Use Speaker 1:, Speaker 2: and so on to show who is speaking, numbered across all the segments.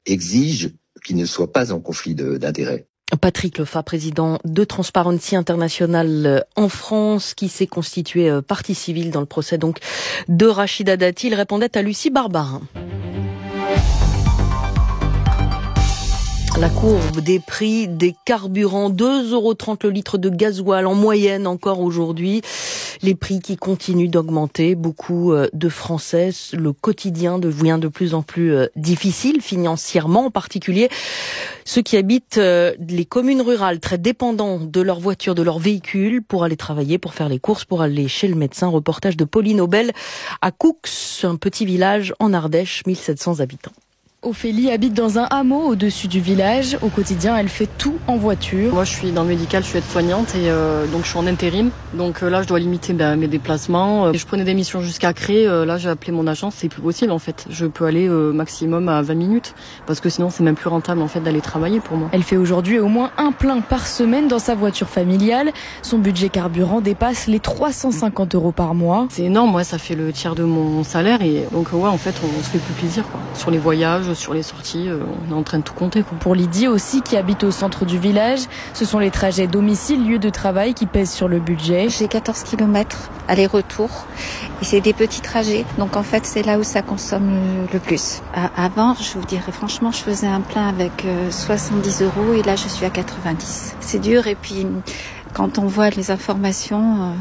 Speaker 1: exige qu'il ne soit pas en conflit d'intérêts.
Speaker 2: Patrick Lefat, président de Transparency International en France, qui s'est constitué partie civile dans le procès donc de Rachida Dati. Il répondait à Lucie Barbarin. La courbe des prix des carburants, 2,30 € le litre de gasoil en moyenne encore aujourd'hui. Les prix qui continuent d'augmenter. Beaucoup de Français, le quotidien devient de plus en plus difficile financièrement, en particulier ceux qui habitent les communes rurales, très dépendants de leur voiture, de leur véhicule, pour aller travailler, pour faire les courses, pour aller chez le médecin. Reportage de Pauline Aubel à Coux, un petit village en Ardèche, 1700 habitants.
Speaker 3: Ophélie habite dans un hameau au-dessus du village. Au quotidien, elle fait tout en voiture.
Speaker 4: Moi, je suis dans le médical, je suis aide-soignante et donc je suis en intérim. Donc là, je dois limiter mes déplacements. Je prenais des missions jusqu'à Cré. Là, j'ai appelé mon agence, c'est plus possible en fait. Je peux aller maximum à 20 minutes parce que sinon, c'est même plus rentable en fait d'aller travailler pour moi.
Speaker 3: Elle fait aujourd'hui au moins un plein par semaine dans sa voiture familiale. Son budget carburant dépasse les 350 € par mois.
Speaker 4: C'est énorme, moi, ça fait le tiers de mon salaire et donc ouais, en fait, on se fait plus plaisir quoi. Sur les voyages, sur les sorties, on est en train de tout compter quoi.
Speaker 3: Pour Lydie aussi, qui habite au centre du village, ce sont les trajets domicile-lieu de travail qui pèsent sur le budget.
Speaker 5: J'ai 14 km aller-retour et c'est des petits trajets, donc en fait c'est là où ça consomme le plus. Avant, je vous dirais franchement, je faisais un plein avec 70 € et là je suis à 90. C'est dur et puis quand on voit les informations...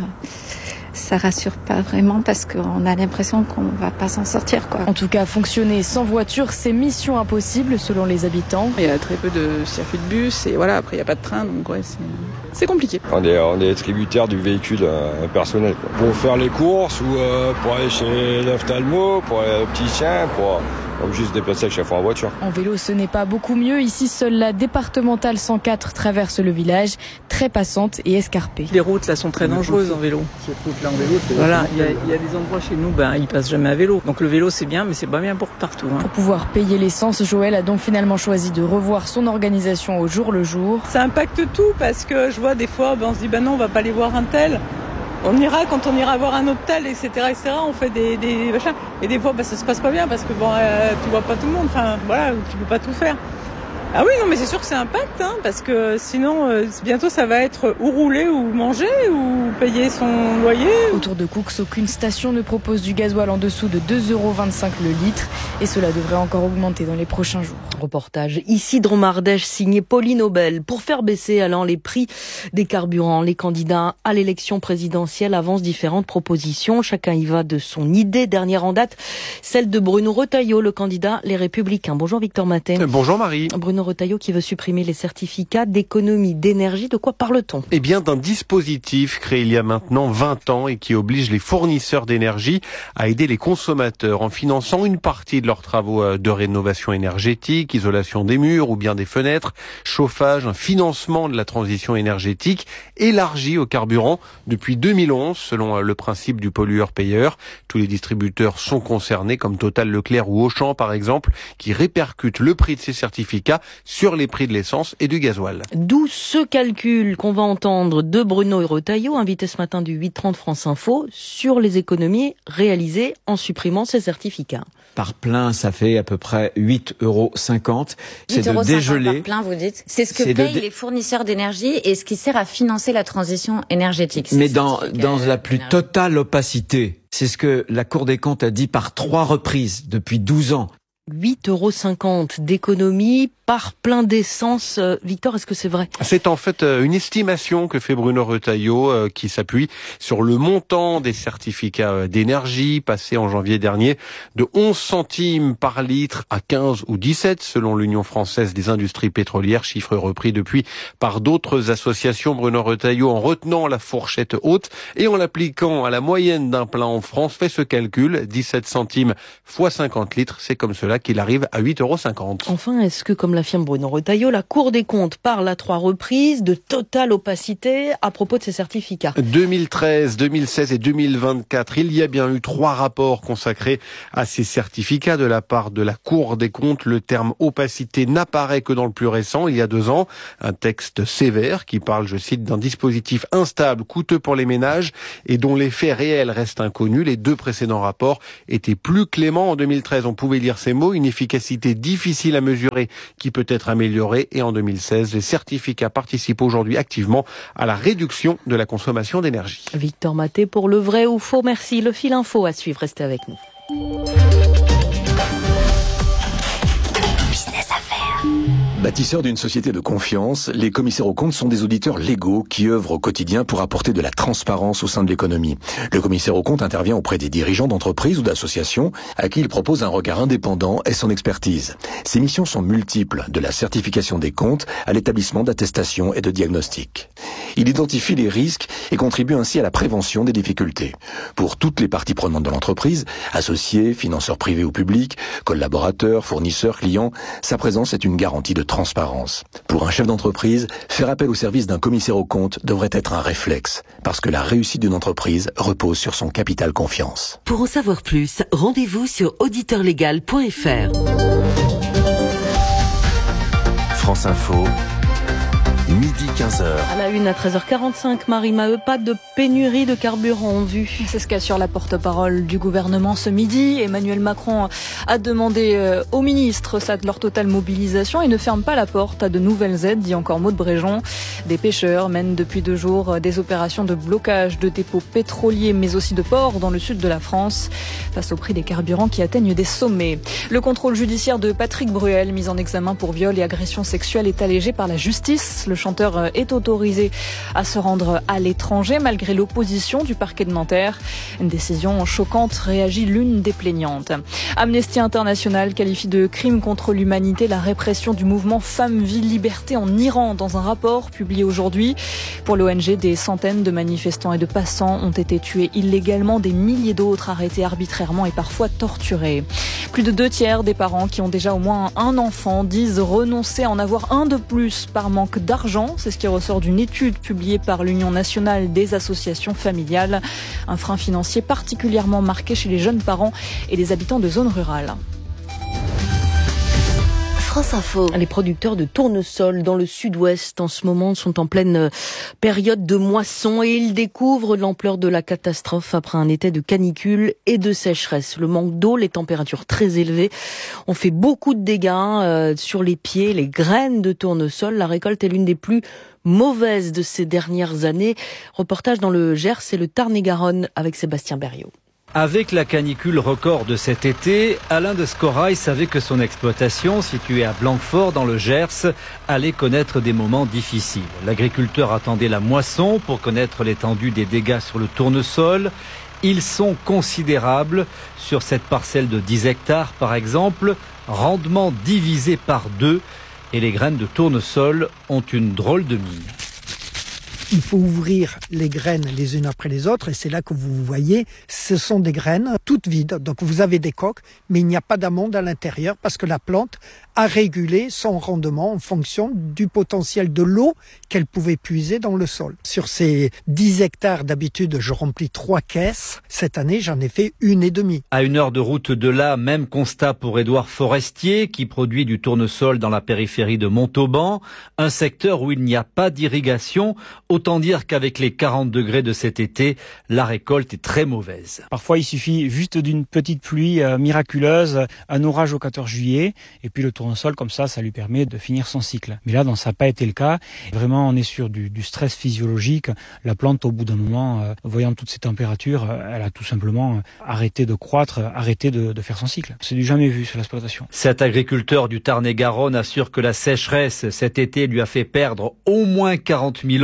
Speaker 5: ça rassure pas vraiment parce qu'on a l'impression qu'on va pas s'en sortir quoi.
Speaker 3: En tout cas, fonctionner sans voiture, c'est mission impossible selon les habitants.
Speaker 6: Il y a très peu de circuits de bus et voilà, après il y a pas de train donc ouais, c'est compliqué.
Speaker 7: On est tributaire du véhicule personnel quoi. Pour faire les courses ou pour aller chez l'ophtalmo, pour aller au petit chien, pour juste se déplacer chaque fois en voiture.
Speaker 3: En vélo, ce n'est pas beaucoup mieux. Ici, seule la départementale 104 traverse le village, très passante et escarpée.
Speaker 6: Les routes là sont très dangereuses en vélo.
Speaker 8: Cette route-là en vélo, c'est
Speaker 6: voilà, il y a des endroits chez nous, ils passent jamais à vélo. Donc le vélo c'est bien, mais c'est pas bien pour partout.
Speaker 3: Pour pouvoir payer l'essence, Joël a donc finalement choisi de revoir son organisation au jour le jour.
Speaker 9: Ça impacte tout parce que je vois des fois, on se dit non, on va pas aller voir un tel. On ira quand on ira voir un autre tel, etc., etc. On fait des machins. Et des fois, ça se passe pas bien parce que tu vois pas tout le monde. Enfin, voilà, tu peux pas tout faire. Ah oui, non, mais c'est sûr que ça impacte, parce que sinon, bientôt, ça va être ou rouler, ou manger, ou payer son loyer.
Speaker 3: Autour de Coux, aucune station ne propose du gasoil en dessous de 2,25 € le litre. Et cela devrait encore augmenter dans les prochains jours.
Speaker 2: Reportage ici de Ardèche, signé Pauline Aubel. Pour faire baisser les prix des carburants, les candidats à l'élection présidentielle avancent différentes propositions. Chacun y va de son idée. Dernière en date, celle de Bruno Retailleau, le candidat Les Républicains. Bonjour Victor Maté.
Speaker 10: Bonjour Marie.
Speaker 2: Bruno Retailleau qui veut supprimer les certificats d'économie d'énergie. De quoi parle-t-on ?
Speaker 10: Eh bien, d'un dispositif créé il y a maintenant 20 ans et qui oblige les fournisseurs d'énergie à aider les consommateurs en finançant une partie de leurs travaux de rénovation énergétique, isolation des murs ou bien des fenêtres, chauffage, un financement de la transition énergétique élargi au carburant depuis 2011 selon le principe du pollueur-payeur. Tous les distributeurs sont concernés comme Total, Leclerc ou Auchan par exemple, qui répercutent le prix de ces certificats sur les prix de l'essence et du gasoil.
Speaker 2: D'où ce calcul qu'on va entendre de Bruno Retailleau, invité ce matin du 8h30 France Info, sur les économies réalisées en supprimant ces certificats.
Speaker 11: Par plein, ça fait à peu près 8,50 €. C'est de dégeler.
Speaker 12: Par plein, vous dites. C'est ce que payent les fournisseurs d'énergie et ce qui sert à financer la transition énergétique.
Speaker 11: Mais dans la plus totale opacité. C'est ce que la Cour des comptes a dit par 3 reprises depuis 12 ans.
Speaker 2: 8,50 € d'économie par plein d'essence. Victor, est-ce que c'est vrai ?
Speaker 10: C'est en fait une estimation que fait Bruno Retailleau qui s'appuie sur le montant des certificats d'énergie passé en janvier dernier de 11 centimes par litre à 15 ou 17 selon l'Union française des industries pétrolières, chiffre repris depuis par d'autres associations. Bruno Retailleau, en retenant la fourchette haute et en l'appliquant à la moyenne d'un plein en France, fait ce calcul, 17 centimes fois 50 litres, c'est comme cela qu'il arrive à 8,50 €.
Speaker 2: Enfin, est-ce que, comme l'a affirme Bruno Retailleau. La Cour des comptes parle à 3 reprises de totale opacité à propos de ces certificats.
Speaker 10: 2013, 2016 et 2024, il y a bien eu 3 rapports consacrés à ces certificats de la part de la Cour des comptes. Le terme opacité n'apparaît que dans le plus récent, il y a 2 ans. Un texte sévère qui parle, je cite, d'un dispositif instable, coûteux pour les ménages et dont l'effet réel reste inconnu. Les 2 précédents rapports étaient plus cléments. En 2013, on pouvait lire ces mots, une efficacité difficile à mesurer qui peut être améliorée. Et en 2016, les certificats participent aujourd'hui activement à la réduction de la consommation d'énergie.
Speaker 2: Victor Maté pour le vrai ou faux. Merci. Le fil info à suivre. Restez avec nous.
Speaker 8: Bâtisseurs d'une société de confiance, les commissaires aux comptes sont des auditeurs légaux qui œuvrent au quotidien pour apporter de la transparence au sein de l'économie. Le commissaire aux comptes intervient auprès des dirigeants d'entreprises ou d'associations à qui il propose un regard indépendant et son expertise. Ses missions sont multiples, de la certification des comptes à l'établissement d'attestation et de diagnostic. Il identifie les risques et contribue ainsi à la prévention des difficultés. Pour toutes les parties prenantes de l'entreprise, associés, financeurs privés ou publics, collaborateurs, fournisseurs, clients, sa présence est une garantie de transparence. Pour un chef d'entreprise, faire appel au service d'un commissaire aux comptes devrait être un réflexe, parce que la réussite d'une entreprise repose sur son capital confiance.
Speaker 13: Pour en savoir plus, rendez-vous sur auditeurlegal.fr.
Speaker 14: France Info, midi 15h.
Speaker 2: À la une à 13h45, Marie Maheu, pas de pénurie de carburant en vue.
Speaker 3: C'est ce qu'assure la porte-parole du gouvernement ce midi. Emmanuel Macron a demandé aux ministres leur totale mobilisation et ne ferme pas la porte à de nouvelles aides, dit encore Maud Bréjon. Des pêcheurs mènent depuis 2 jours des opérations de blocage de dépôts pétroliers mais aussi de ports dans le sud de la France face au prix des carburants qui atteignent des sommets. Le contrôle judiciaire de Patrick Bruel, mis en examen pour viol et agression sexuelle, est allégé par la justice. Le chanteur est autorisé à se rendre à l'étranger malgré l'opposition du parquet de Nanterre. Une décision choquante, réagit l'une des plaignantes. Amnesty International qualifie de crime contre l'humanité la répression du mouvement Femmes, Vie, Liberté en Iran dans un rapport publié aujourd'hui. Pour l'ONG, des centaines de manifestants et de passants ont été tués illégalement, des milliers d'autres arrêtés arbitrairement et parfois torturés. Plus de 2/3 des parents qui ont déjà au moins un enfant disent renoncer à en avoir un de plus par manque d'argent. C'est ce qui ressort d'une étude publiée par l'Union nationale des associations familiales. Un frein financier particulièrement marqué chez les jeunes parents et les habitants de zones rurales.
Speaker 2: France Info. Les producteurs de tournesol dans le sud-ouest en ce moment sont en pleine période de moisson et ils découvrent l'ampleur de la catastrophe après un été de canicule et de sécheresse. Le manque d'eau, les températures très élevées ont fait beaucoup de dégâts sur les pieds, les graines de tournesol. La récolte est l'une des plus mauvaises de ces dernières années. Reportage dans le Gers et le Tarn-et-Garonne avec Sébastien Berriot.
Speaker 15: Avec la canicule record de cet été, Alain de Scorail savait que son exploitation, située à Blanquefort dans le Gers, allait connaître des moments difficiles. L'agriculteur attendait la moisson pour connaître l'étendue des dégâts sur le tournesol. Ils sont considérables. Sur cette parcelle de 10 hectares, par exemple, rendement divisé par 2 et les graines de tournesol ont une drôle de mine.
Speaker 16: Il faut ouvrir les graines les unes après les autres et c'est là que vous voyez, ce sont des graines toutes vides. Donc vous avez des coques, mais il n'y a pas d'amandes à l'intérieur parce que la plante a régulé son rendement en fonction du potentiel de l'eau qu'elle pouvait puiser dans le sol. Sur ces 10 hectares, d'habitude, je remplis 3 caisses. Cette année, j'en ai fait 1,5.
Speaker 15: À 1 heure de route de là, même constat pour Édouard Forestier, qui produit du tournesol dans la périphérie de Montauban, un secteur où il n'y a pas d'irrigation. Autant dire qu'avec les 40 degrés de cet été, la récolte est très mauvaise.
Speaker 17: Parfois, il suffit juste d'une petite pluie miraculeuse, un orage au 14 juillet, et puis le tournesol, comme ça lui permet de finir son cycle. Mais là, ça n'a pas été le cas. Vraiment, on est sur du stress physiologique. La plante, au bout d'un moment, voyant toutes ces températures, elle a tout simplement arrêté de croître, arrêté de faire son cycle. C'est du jamais vu sur l'exploitation.
Speaker 15: Cet agriculteur du Tarn-et-Garonne assure que la sécheresse cet été lui a fait perdre au moins 40 000 €.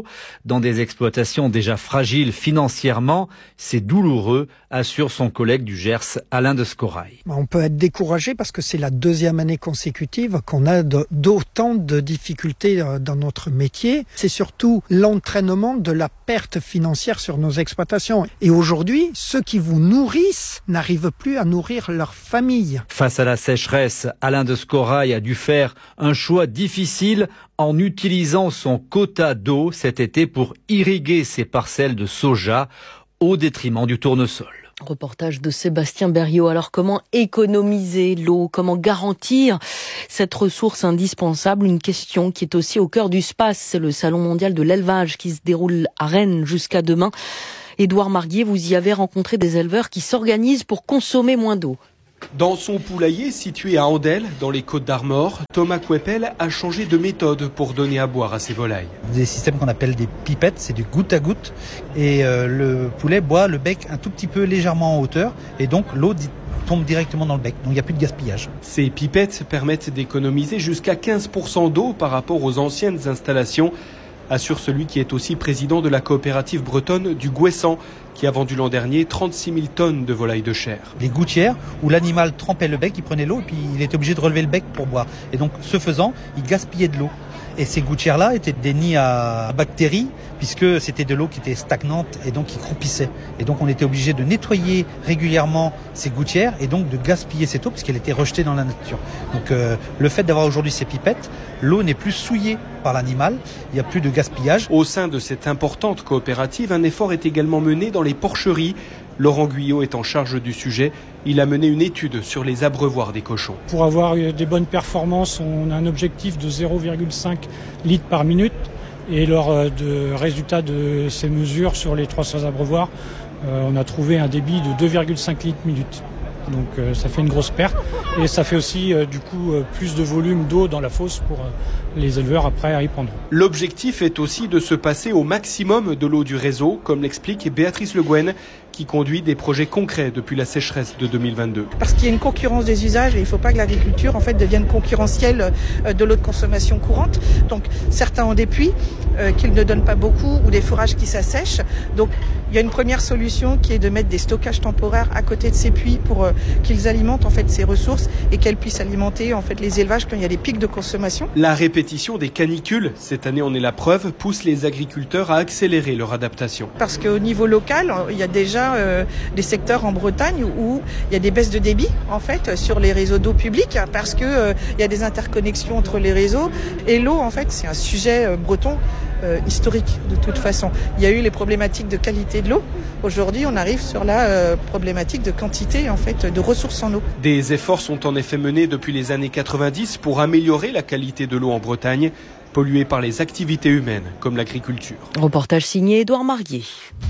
Speaker 15: dans des exploitations déjà fragiles financièrement. C'est douloureux, assure son collègue du Gers, Alain de Scorail.
Speaker 16: On peut être découragé parce que c'est la deuxième année consécutive qu'on a d'autant de difficultés dans notre métier. C'est surtout l'entraînement de la perte financière sur nos exploitations. Et aujourd'hui, ceux qui vous nourrissent n'arrivent plus à nourrir leur famille.
Speaker 15: Face à la sécheresse, Alain de Scorail a dû faire un choix difficile en utilisant son quota d'eau cet été pour irriguer ses parcelles de soja au détriment du tournesol.
Speaker 2: Reportage de Sébastien Berriot. Alors comment économiser l'eau? Comment garantir cette ressource indispensable? Une question qui est aussi au cœur du SPACE. C'est le Salon mondial de l'élevage qui se déroule à Rennes jusqu'à demain. Édouard Marguier, vous y avez rencontré des éleveurs qui s'organisent pour consommer moins d'eau.
Speaker 18: Dans son poulailler situé à Andelle, dans les Côtes-d'Armor, Thomas Couepel a changé de méthode pour donner à boire à ses volailles.
Speaker 19: Des systèmes qu'on appelle des pipettes, c'est du goutte à goutte. Et le poulet boit le bec un tout petit peu légèrement en hauteur. Et donc l'eau tombe directement dans le bec. Donc il n'y a plus de gaspillage.
Speaker 18: Ces pipettes permettent d'économiser jusqu'à 15% d'eau par rapport aux anciennes installations, assure celui qui est aussi président de la coopérative bretonne du Gouessant, qui a vendu l'an dernier 36 000 tonnes de volailles de chair.
Speaker 19: Les gouttières où l'animal trempait le bec, il prenait l'eau et puis il était obligé de relever le bec pour boire. Et donc, ce faisant, il gaspillait de l'eau. Et ces gouttières-là étaient des nids à bactéries, puisque c'était de l'eau qui était stagnante et donc qui croupissait. Et donc on était obligé de nettoyer régulièrement ces gouttières et donc de gaspiller cette eau puisqu'elle était rejetée dans la nature. Donc le fait d'avoir aujourd'hui ces pipettes, l'eau n'est plus souillée par l'animal, il n'y a plus de gaspillage.
Speaker 18: Au sein de cette importante coopérative, un effort est également mené dans les porcheries. Laurent Guyot est en charge du sujet. Il a mené une étude sur les abreuvoirs des cochons.
Speaker 17: Pour avoir des bonnes performances, on a un objectif de 0,5 litres par minute. Et lors de résultats de ces mesures sur les 300 abreuvoirs, on a trouvé un débit de 2,5 litres minute. Donc ça fait une grosse perte et ça fait aussi du coup plus de volume d'eau dans la fosse pour les éleveurs après à y prendre.
Speaker 18: L'objectif est aussi de se passer au maximum de l'eau du réseau, comme l'explique Béatrice Le Guen, qui conduit des projets concrets depuis la sécheresse de 2022.
Speaker 20: Parce qu'il y a une concurrence des usages et il ne faut pas que l'agriculture en fait devienne concurrentielle de l'eau de consommation courante. Donc certains ont des puits qu'ils ne donnent pas beaucoup ou des fourrages qui s'assèchent. Donc il y a une première solution qui est de mettre des stockages temporaires à côté de ces puits pour qu'ils alimentent en fait ces ressources et qu'elles puissent alimenter en fait les élevages quand il y a des pics de consommation.
Speaker 18: La répétition des canicules, cette année en est la preuve, pousse les agriculteurs à accélérer leur adaptation.
Speaker 20: Parce qu'au niveau local, il y a déjà des secteurs en Bretagne où il y a des baisses de débit en fait sur les réseaux d'eau publique parce que il y a des interconnexions entre les réseaux et l'eau en fait c'est un sujet breton historique de toute façon. Il y a eu les problématiques de qualité de l'eau. Aujourd'hui, on arrive sur la problématique de quantité en fait de ressources en eau.
Speaker 18: Des efforts sont en effet menés depuis les années 90 pour améliorer la qualité de l'eau en Bretagne, polluée par les activités humaines comme l'agriculture.
Speaker 2: Reportage signé Édouard Marguier.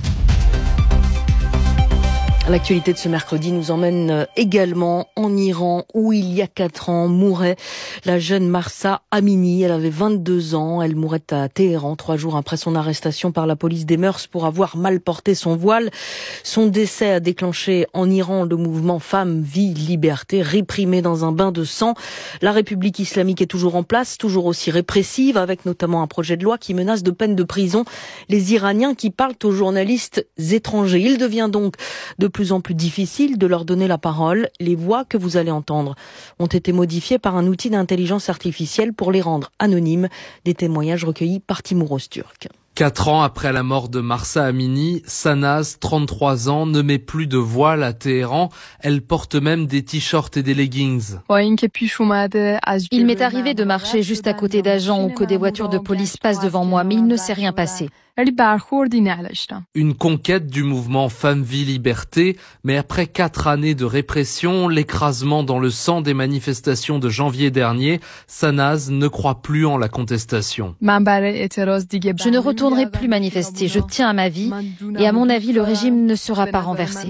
Speaker 2: L'actualité de ce mercredi nous emmène également en Iran où il y a 4 ans mourait la jeune Mahsa Amini. Elle avait 22 ans. Elle mourait à Téhéran 3 jours après son arrestation par la police des mœurs pour avoir mal porté son voile. Son décès a déclenché en Iran le mouvement Femmes, Vie, Liberté, réprimé dans un bain de sang. La République islamique est toujours en place, toujours aussi répressive, avec notamment un projet de loi qui menace de peine de prison les Iraniens qui parlent aux journalistes étrangers. Il devient donc de plus en plus difficile de leur donner la parole. Les voix que vous allez entendre ont été modifiées par un outil d'intelligence artificielle pour les rendre anonymes. Des témoignages recueillis par Timur Öztürk.
Speaker 21: 4 ans après la mort de Mahsa Amini, Sanaz, 33 ans, ne met plus de voile à Téhéran. Elle porte même des t-shirts et des leggings.
Speaker 22: Il m'est arrivé de marcher juste à côté d'agents ou que des voitures de police passent devant moi, mais il ne s'est rien passé.
Speaker 21: Une conquête du mouvement Femmes, Vie, Liberté, mais après 4 années de répression, l'écrasement dans le sang des manifestations de janvier dernier, Sanaz ne croit plus en la contestation.
Speaker 22: Je ne retournerai plus manifester, je tiens à ma vie et à mon avis le régime ne sera pas renversé.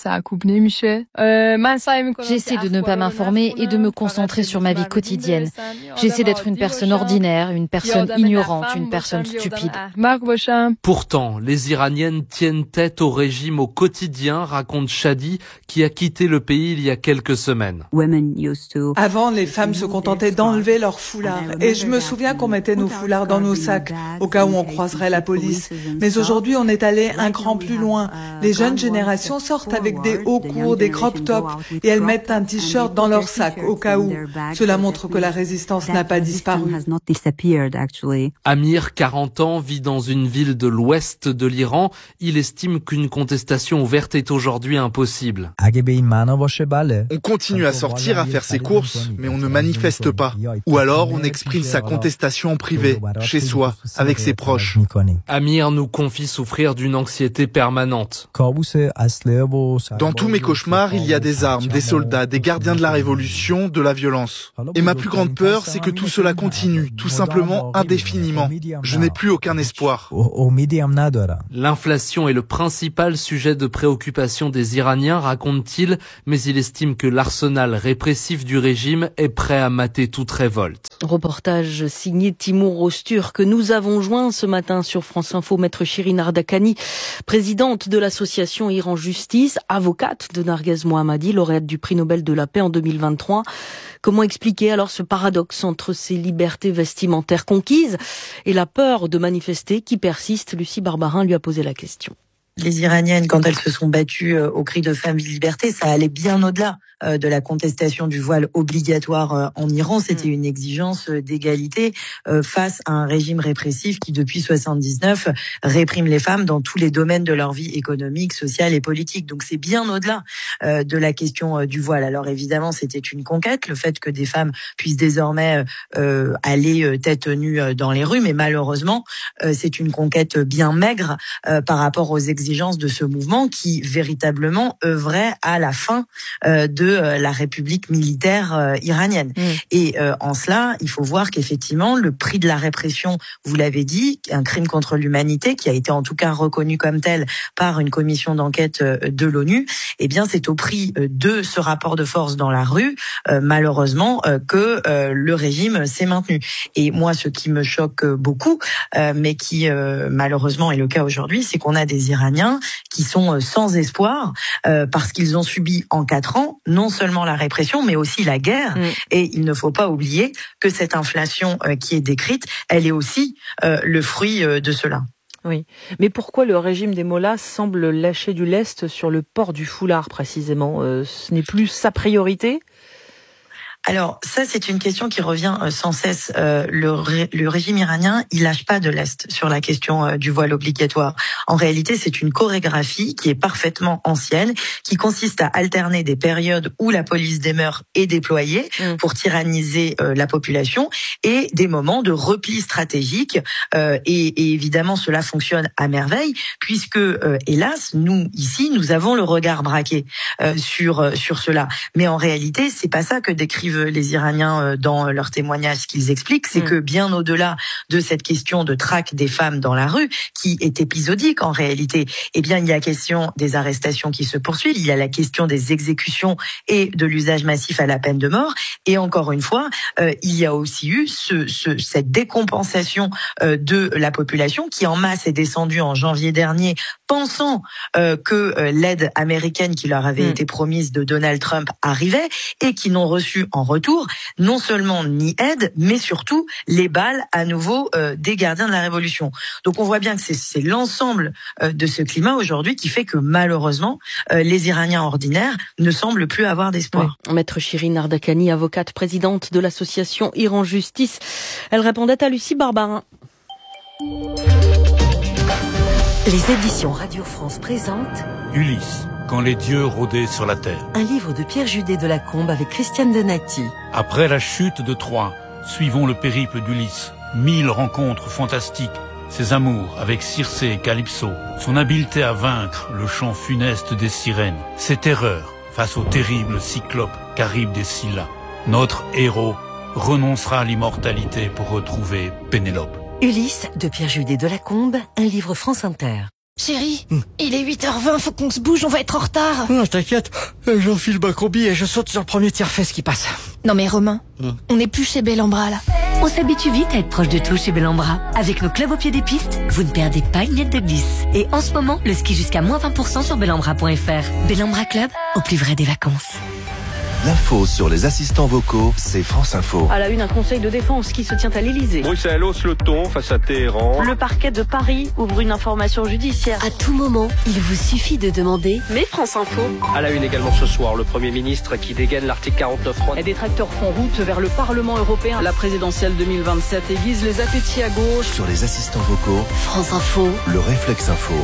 Speaker 22: J'essaie de ne pas m'informer et de me concentrer sur ma vie quotidienne. J'essaie d'être une personne ordinaire, une personne ignorante, une personne stupide.
Speaker 21: Pourtant, les Iraniennes tiennent tête au régime au quotidien, raconte Shadi, qui a quitté le pays il y a quelques semaines.
Speaker 1: Avant, les femmes se contentaient d'enlever leur foulard. Et je me souviens qu'on mettait nos foulards dans nos sacs, au cas où on croiserait la police. Mais aujourd'hui, on est allé un cran plus loin. Les jeunes générations sortent avec des hauts courts, des crop tops, et elles mettent un t-shirt dans leur sac, au cas où. Cela montre que la résistance n'a pas disparu.
Speaker 21: Amir, 40 ans, vit dans une ville de l'ouest de l'Iran. Il estime qu'une contestation ouverte est aujourd'hui impossible.
Speaker 4: On continue à sortir, à faire ses courses, mais on ne manifeste pas. Ou alors on exprime sa contestation en privé, chez soi, avec ses proches.
Speaker 21: Amir nous confie souffrir d'une anxiété permanente.
Speaker 4: Dans tous mes cauchemars, il y a des armes, des soldats, des gardiens de la révolution, de la violence. Et ma plus grande peur, c'est que tout cela continue, tout simplement indéfiniment. Je n'ai plus aucun espoir.
Speaker 21: L'inflation est le principal sujet de préoccupation des Iraniens, raconte-t-il, mais il estime que l'arsenal répressif du régime est prêt à mater toute révolte.
Speaker 2: Reportage signé Timour Rostur que nous avons joint ce matin sur France Info, maître Shirin Ardakani, présidente de l'association Iran Justice, avocate de Narguez Mohammadi, lauréate du prix Nobel de la paix en 2023. Comment expliquer alors ce paradoxe entre ces libertés vestimentaires conquises et la peur de manifester qui persiste? Lucie Barbarin lui a posé la question.
Speaker 23: Les Iraniennes, quand elles se sont battues au cri de Femmes, vie, liberté, ça allait bien au-delà de la contestation du voile obligatoire en Iran. C'était une exigence d'égalité face à un régime répressif qui, depuis 79, réprime les femmes dans tous les domaines de leur vie économique, sociale et politique. Donc c'est bien au-delà de la question du voile. Alors évidemment, c'était une conquête, le fait que des femmes puissent désormais aller tête nue dans les rues, mais malheureusement, c'est une conquête bien maigre par rapport aux exigences de ce mouvement qui véritablement œuvrait à la fin de la République militaire iranienne. Et en cela, il faut voir qu'effectivement, le prix de la répression, vous l'avez dit, un crime contre l'humanité qui a été en tout cas reconnu comme tel par une commission d'enquête de l'ONU, eh bien c'est au prix de ce rapport de force dans la rue, malheureusement, que le régime s'est maintenu. Et moi, ce qui me choque beaucoup, mais qui malheureusement est le cas aujourd'hui, c'est qu'on a des Iraniens qui sont sans espoir parce qu'ils ont subi en 4 ans non seulement la répression, mais aussi la guerre. Et il ne faut pas oublier que cette inflation qui est décrite, elle est aussi le fruit de cela.
Speaker 2: Oui, mais pourquoi le régime des mollahs semble lâcher du lest sur le port du foulard précisément? Ce n'est plus sa priorité?
Speaker 23: Alors ça, c'est une question qui revient sans cesse. Le régime iranien, il lâche pas de lest sur la question du voile obligatoire. En réalité, c'est une chorégraphie qui est parfaitement ancienne, qui consiste à alterner des périodes où la police des mœurs est déployée pour tyranniser la population et des moments de repli stratégique. Et évidemment, cela fonctionne à merveille puisque, hélas, nous ici, nous avons le regard braqué sur cela. Mais en réalité, c'est pas ça que décrivent les Iraniens dans leurs témoignages qu'ils expliquent, c'est que bien au-delà de cette question de traque des femmes dans la rue, qui est épisodique en réalité, eh bien il y a la question des arrestations qui se poursuivent, il y a la question des exécutions et de l'usage massif à la peine de mort, et encore une fois, il y a aussi eu cette décompensation de la population qui en masse est descendue en janvier dernier, pensant que l'aide américaine qui leur avait été promise de Donald Trump arrivait et qui n'ont reçu en retour non seulement ni aide, mais surtout les balles à nouveau des gardiens de la révolution. Donc on voit bien que c'est l'ensemble de ce climat aujourd'hui qui fait que malheureusement les Iraniens ordinaires ne semblent plus avoir d'espoir.
Speaker 2: Oui. Maître Shirin Ardakani, avocate présidente de l'association Iran Justice, elle répondait à Lucie Barbarin.
Speaker 13: Les éditions Radio France présentent
Speaker 24: Ulysse, quand les dieux rôdaient sur la terre.
Speaker 13: Un livre de Pierre Judet de Lacombe avec Christiane Donati.
Speaker 24: Après la chute de Troie, suivons le périple d'Ulysse. 1000 rencontres fantastiques, ses amours avec Circé et Calypso, son habileté à vaincre le chant funeste des sirènes, ses terreurs face au terrible cyclope Charybde des Scylla. Notre héros renoncera à l'immortalité pour retrouver Pénélope.
Speaker 13: Ulysse de Pierre Judet de Lacombe, un livre France Inter.
Speaker 25: Chérie, il est 8h20, faut qu'on se bouge, on va être en retard.
Speaker 11: Non, t'inquiète, j'enfile ma combi et je saute sur le premier tire-fesse qui passe.
Speaker 25: Non mais Romain, on n'est plus chez Bellambra là.
Speaker 5: On s'habitue vite à être proche de tout chez Bellambra. Avec nos clubs au pied des pistes, vous ne perdez pas une miette de glisse. Et en ce moment, le ski jusqu'à moins 20% sur bellambra.fr. Bellambra Club, au plus vrai des vacances.
Speaker 14: L'info sur les assistants vocaux, c'est France Info.
Speaker 2: À la une, un conseil de défense qui se tient à l'Elysée.
Speaker 6: Bruxelles hausse le ton face à Téhéran.
Speaker 2: Le parquet de Paris ouvre une information judiciaire.
Speaker 5: À tout moment, il vous suffit de demander
Speaker 2: Mais France Info.
Speaker 6: À la une également ce soir, le Premier ministre qui dégaine l'article 49.3.
Speaker 2: Et des tracteurs font route vers le Parlement européen. La présidentielle 2027 aiguise les appétits à gauche.
Speaker 14: Sur les assistants vocaux,
Speaker 5: France Info,
Speaker 14: le réflexe info.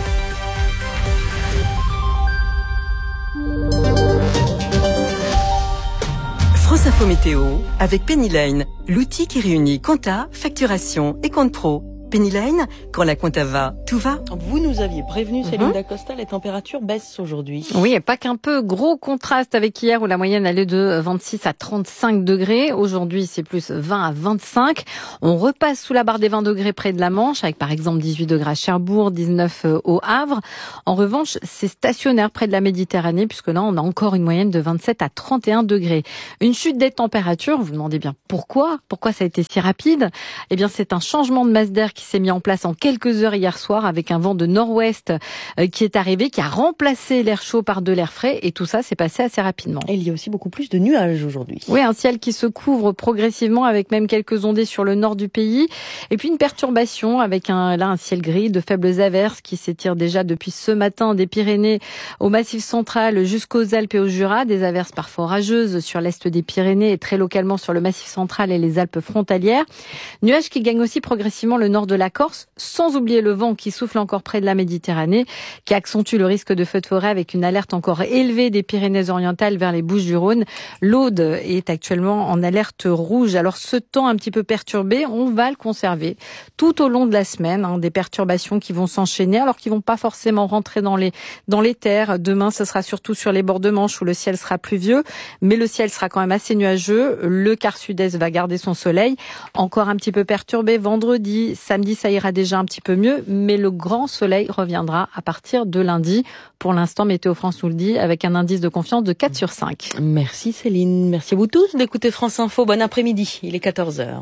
Speaker 7: France Info Météo avec Pennyline, l'outil qui réunit compta, facturation et compte pro. Pennyline, quand la compta va, tout va.
Speaker 2: Vous nous aviez prévenu, Céline Dacosta, les températures baissent aujourd'hui.
Speaker 22: Oui, et pas qu'un peu. Gros contraste avec hier où la moyenne allait de 26 à 35 degrés. Aujourd'hui, c'est plus 20 à 25. On repasse sous la barre des 20 degrés près de la Manche, avec par exemple 18 degrés à Cherbourg, 19 au Havre. En revanche, c'est stationnaire près de la Méditerranée, puisque là, on a encore une moyenne de 27 à 31 degrés. Une chute des températures, vous vous demandez bien pourquoi ça a été si rapide? Eh bien, c'est un changement de masse d'air qui s'est mis en place en quelques heures hier soir avec un vent de nord-ouest qui est arrivé, qui a remplacé l'air chaud par de l'air frais et tout ça s'est passé assez rapidement.
Speaker 2: Et il y a aussi beaucoup plus de nuages aujourd'hui.
Speaker 22: Oui, un ciel qui se couvre progressivement avec même quelques ondées sur le nord du pays et puis une perturbation avec un ciel gris, de faibles averses qui s'étirent déjà depuis ce matin des Pyrénées au Massif central jusqu'aux Alpes et au Jura, des averses parfois orageuses sur l'est des Pyrénées et très localement sur le Massif central et les Alpes frontalières. Nuages qui gagnent aussi progressivement le nord de la Corse, sans oublier le vent qui souffle encore près de la Méditerranée, qui accentue le risque de feux de forêt avec une alerte encore élevée des Pyrénées-Orientales vers les Bouches-du-Rhône. L'Aude est actuellement en alerte rouge. Alors ce temps un petit peu perturbé, on va le conserver tout au long de la semaine. Des perturbations qui vont s'enchaîner, alors qui vont pas forcément rentrer dans les terres. Demain, ce sera surtout sur les bords de Manche où le ciel sera pluvieux, mais le ciel sera quand même assez nuageux. Le quart sud-est va garder son soleil. Encore un petit peu perturbé vendredi, samedi, ça ira déjà un petit peu mieux, mais le grand soleil reviendra à partir de lundi. Pour l'instant, Météo France nous le dit, avec un indice de confiance de 4 sur 5.
Speaker 2: Merci Céline, merci à vous tous d'écouter France Info. Bon après-midi, il est 14h.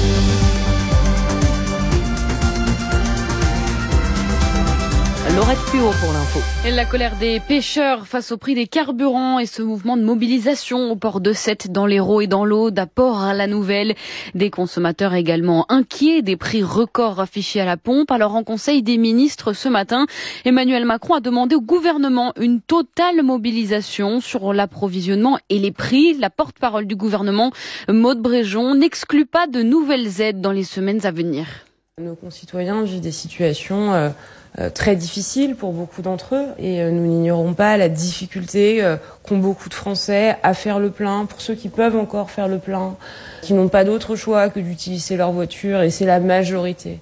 Speaker 2: Laurette Puot pour l'info.
Speaker 9: Et la colère des pêcheurs face au prix des carburants et ce mouvement de mobilisation au port de Sète dans l'Hérault et dans l'Aude, d'apport à la nouvelle. Des consommateurs également inquiets des prix records affichés à la pompe. Alors en Conseil des ministres ce matin, Emmanuel Macron a demandé au gouvernement une totale mobilisation sur l'approvisionnement et les prix. La porte-parole du gouvernement, Maud Bréjon, n'exclut pas de nouvelles aides dans les semaines à venir.
Speaker 12: Nos concitoyens vivent des situations très difficiles pour beaucoup d'entre eux et nous n'ignorons pas la difficulté qu'ont beaucoup de Français à faire le plein, pour ceux qui peuvent encore faire le plein, qui n'ont pas d'autre choix que d'utiliser leur voiture, et c'est la majorité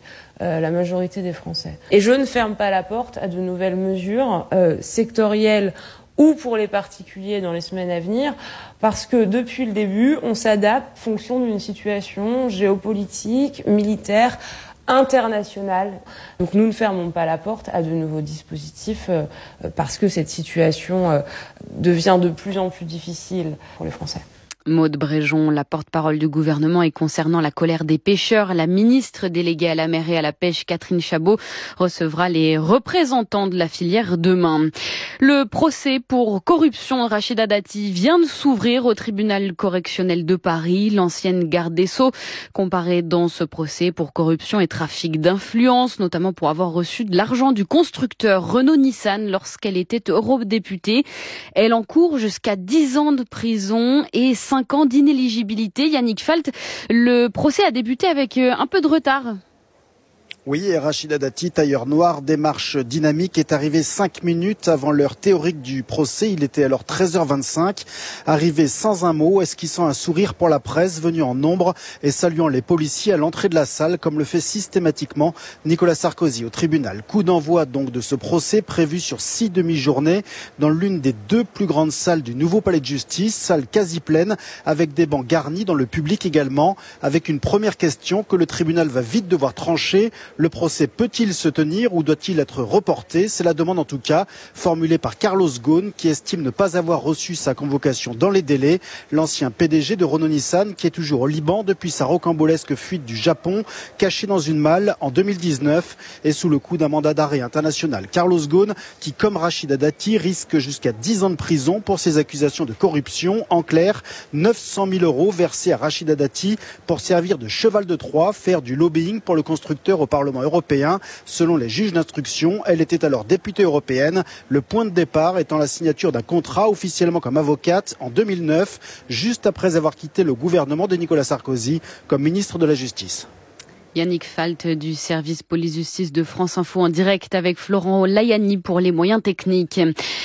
Speaker 12: des Français. Et je ne ferme pas la porte à de nouvelles mesures sectorielles ou pour les particuliers dans les semaines à venir, parce que depuis le début, on s'adapte en fonction d'une situation géopolitique, militaire, internationale. Donc nous ne fermons pas la porte à de nouveaux dispositifs parce que cette situation devient de plus en plus difficile pour les Français.
Speaker 9: Maud Bréjon, la porte-parole du gouvernement, et concernant la colère des pêcheurs, la ministre déléguée à la mer et à la pêche, Catherine Chabot, recevra les représentants de la filière demain. Le procès pour corruption de Rachida Dati vient de s'ouvrir au tribunal correctionnel de Paris. L'ancienne garde des Sceaux comparée dans ce procès pour corruption et trafic d'influence, notamment pour avoir reçu de l'argent du constructeur Renault-Nissan lorsqu'elle était eurodéputée. Elle encourt jusqu'à 10 ans de prison et 5 ans d'inéligibilité. Yannick Falt, le procès a débuté avec un peu de retard.
Speaker 26: Oui, et Rachida Dati, tailleur noir, démarche dynamique, est arrivé 5 minutes avant l'heure théorique du procès. Il était alors 13h25, arrivé sans un mot, esquissant un sourire pour la presse, venu en nombre et saluant les policiers à l'entrée de la salle, comme le fait systématiquement Nicolas Sarkozy au tribunal. Coup d'envoi donc de ce procès prévu sur 6 demi-journées dans l'une des 2 plus grandes salles du nouveau palais de justice, salle quasi pleine, avec des bancs garnis dans le public également, avec une première question que le tribunal va vite devoir trancher. Le procès peut-il se tenir ou doit-il être reporté? C'est la demande en tout cas formulée par Carlos Ghosn qui estime ne pas avoir reçu sa convocation dans les délais. L'ancien PDG de Renault-Nissan qui est toujours au Liban depuis sa rocambolesque fuite du Japon, caché dans une malle en 2019 et sous le coup d'un mandat d'arrêt international. Carlos Ghosn qui, comme Rachida Dati, risque jusqu'à 10 ans de prison pour ses accusations de corruption. En clair, 900 000 € versés à Rachida Dati pour servir de cheval de Troie, faire du lobbying pour le constructeur au Parlement européen. Selon les juges d'instruction, elle était alors députée européenne. Le point de départ étant la signature d'un contrat officiellement comme avocate en 2009, juste après avoir quitté le gouvernement de Nicolas Sarkozy comme ministre de la Justice.
Speaker 9: Yannick Falt du service police-justice de France Info en direct avec Florent Layani pour les moyens techniques.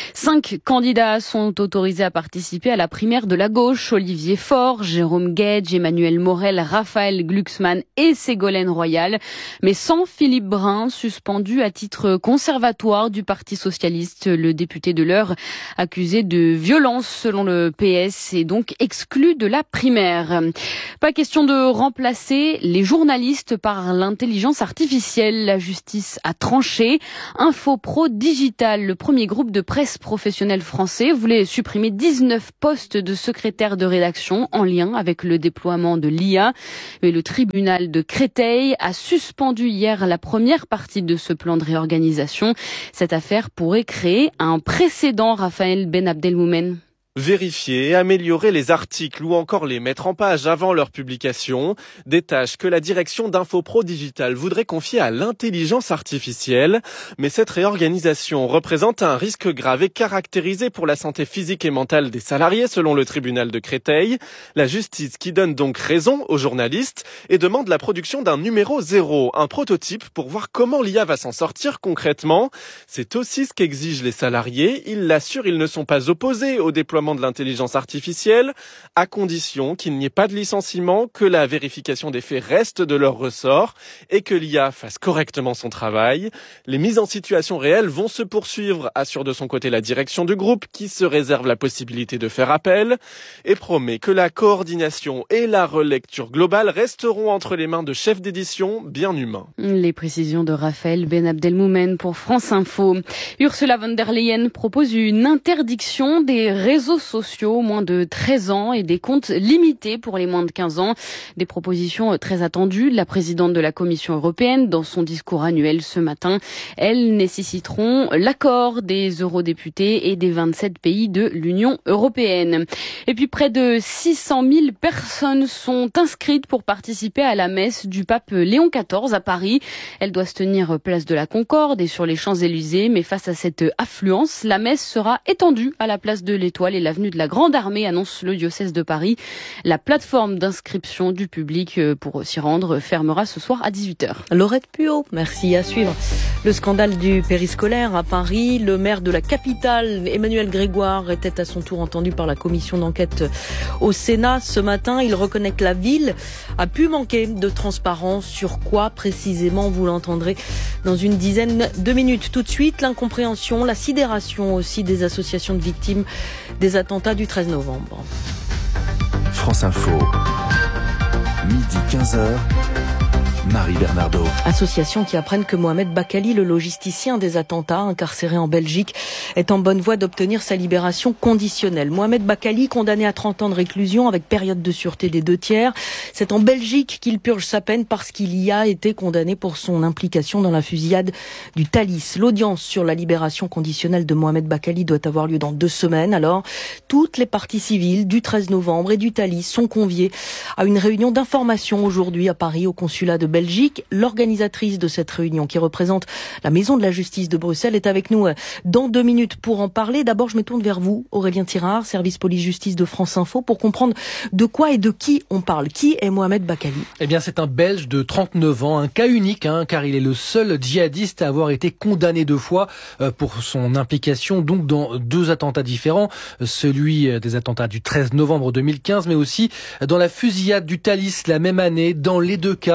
Speaker 9: 5 candidats sont autorisés à participer à la primaire de la gauche. Olivier Faure, Jérôme Guedj, Emmanuel Morel, Raphaël Glucksmann et Ségolène Royal. Mais sans Philippe Brun, suspendu à titre conservatoire du Parti socialiste. Le député de l'Eure, accusé de violence selon le PS, est donc exclu de la primaire. Pas question de remplacer les journalistes par l'intelligence artificielle. La justice a tranché. Infopro Digital, le premier groupe de presse professionnel français, voulait supprimer 19 postes de secrétaire de rédaction en lien avec le déploiement de l'IA. Mais le tribunal de Créteil a suspendu hier la première partie de ce plan de réorganisation. Cette affaire pourrait créer un précédent, Raphaël Ben Abdelmoumen.
Speaker 3: Vérifier, améliorer les articles ou encore les mettre en page avant leur publication, des tâches que la direction d'Infopro Digital voudrait confier à l'intelligence artificielle. Mais cette réorganisation représente un risque grave et caractérisé pour la santé physique et mentale des salariés selon le tribunal de Créteil. La justice qui donne donc raison aux journalistes et demande la production d'un numéro 0, un prototype pour voir comment l'IA va s'en sortir concrètement. C'est aussi ce qu'exigent les salariés. Ils l'assurent, ils ne sont pas opposés au déploiement de l'intelligence artificielle, à condition qu'il n'y ait pas de licenciement, que la vérification des faits reste de leur ressort et que l'IA fasse correctement son travail. Les mises en situation réelles vont se poursuivre, assure de son côté la direction du groupe qui se réserve la possibilité de faire appel et promet que la coordination et la relecture globale resteront entre les mains de chefs d'édition bien humains.
Speaker 9: Les précisions de Raphaël Ben Abdelmoumen pour France Info. Ursula von der Leyen propose une interdiction des réseaux sociaux moins de 13 ans et des comptes limités pour les moins de 15 ans. Des propositions très attendues de la présidente de la Commission européenne dans son discours annuel ce matin. Elles nécessiteront l'accord des eurodéputés et des 27 pays de l'Union européenne. Et puis près de 600 000 personnes sont inscrites pour participer à la messe du pape Léon XIV à Paris. Elle doit se tenir place de la Concorde et sur les Champs-Élysées. Mais face à cette affluence, la messe sera étendue à la place de l'Étoile et l'avenue de la Grande Armée, annonce le diocèse de Paris. La plateforme d'inscription du public pour s'y rendre fermera ce soir à 18h.
Speaker 2: Laurette Puot, merci, à suivre. Le scandale du périscolaire à Paris. Le maire de la capitale, Emmanuel Grégoire, était à son tour entendu par la commission d'enquête au Sénat ce matin. Il reconnaît que la ville a pu manquer de transparence. Sur quoi précisément, vous l'entendrez dans une dizaine de minutes. Tout de suite, l'incompréhension, la sidération aussi des associations de victimes des attentats du 13 novembre.
Speaker 14: France Info, midi 15h. Marie Bernardo.
Speaker 2: Association qui apprennent que Mohamed Bakali, le logisticien des attentats incarcéré en Belgique, est en bonne voie d'obtenir sa libération conditionnelle. Mohamed Bakali, condamné à 30 ans de réclusion avec période de sûreté des 2/3. C'est en Belgique qu'il purge sa peine parce qu'il y a été condamné pour son implication dans la fusillade du Thalys. L'audience sur la libération conditionnelle de Mohamed Bakali doit avoir lieu dans 2 semaines. Alors, toutes les parties civiles du 13 novembre et du Thalys sont conviées à une réunion d'information aujourd'hui à Paris au consulat de Belgique. L'organisatrice de cette réunion qui représente la Maison de la Justice de Bruxelles est avec nous dans 2 minutes pour en parler. D'abord, je me tourne vers vous, Aurélien Tirard, service police-justice de France Info, pour comprendre de quoi et de qui on parle. Qui est Mohamed Bakali ?
Speaker 8: Eh bien, c'est un Belge de 39 ans, un cas unique, car il est le seul djihadiste à avoir été condamné 2 fois pour son implication donc dans 2 attentats différents. Celui des attentats du 13 novembre 2015, mais aussi dans la fusillade du Thalys la même année. Dans les 2 cas,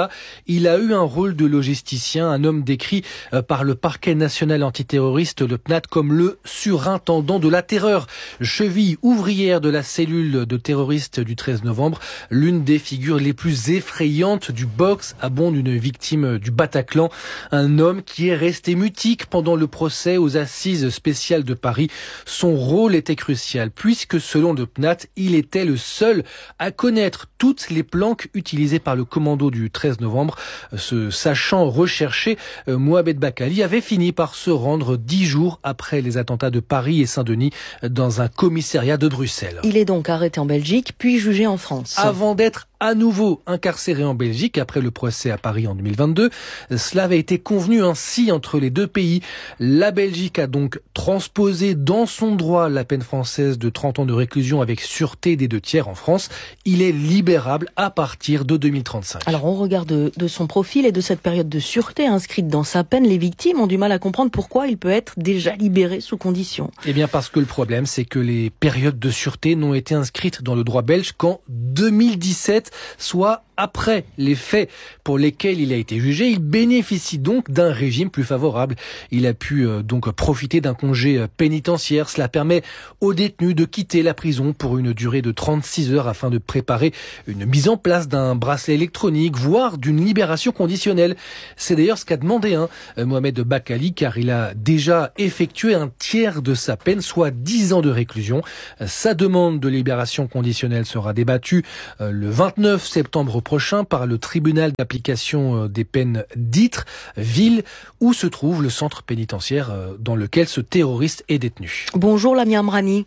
Speaker 8: Il a eu un rôle de logisticien, un homme décrit par le parquet national antiterroriste, le PNAT, comme le surintendant de la terreur. Cheville ouvrière de la cellule de terroristes du 13 novembre, l'une des figures les plus effrayantes du box à bond d'une victime du Bataclan. Un homme qui est resté mutique pendant le procès aux assises spéciales de Paris. Son rôle était crucial puisque selon le PNAT, il était le seul à connaître toutes les planques utilisées par le commando du 13 novembre. Ce sachant recherché, Mohamed Bakali avait fini par se rendre 10 jours après les attentats de Paris et Saint-Denis dans un commissariat de Bruxelles.
Speaker 2: Il est donc arrêté en Belgique, puis jugé en France.
Speaker 8: Avant d'être à nouveau incarcéré en Belgique après le procès à Paris en 2022. Cela avait été convenu ainsi entre les deux pays. La Belgique a donc transposé dans son droit la peine française de 30 ans de réclusion avec sûreté des 2/3 en France. Il est libérable à partir de 2035.
Speaker 2: Alors on regarde de son profil et de cette période de sûreté inscrite dans sa peine. Les victimes ont du mal à comprendre pourquoi il peut être déjà libéré sous condition.
Speaker 8: Eh bien parce que le problème c'est que les périodes de sûreté n'ont été inscrites dans le droit belge qu'en 2017. Soit après les faits pour lesquels il a été jugé. Il bénéficie donc d'un régime plus favorable. Il a pu donc profiter d'un congé pénitentiaire. Cela permet aux détenus de quitter la prison pour une durée de 36 heures afin de préparer une mise en place d'un bracelet électronique, voire d'une libération conditionnelle. C'est d'ailleurs ce qu'a demandé Mohamed Bakali, car il a déjà effectué un tiers de sa peine, soit 10 ans de réclusion. Sa demande de libération conditionnelle sera débattue le 29 septembre prochain par le tribunal d'application des peines d'Ytre-Ville, où se trouve le centre pénitentiaire dans lequel ce terroriste est détenu.
Speaker 2: Bonjour Lamia Amrani.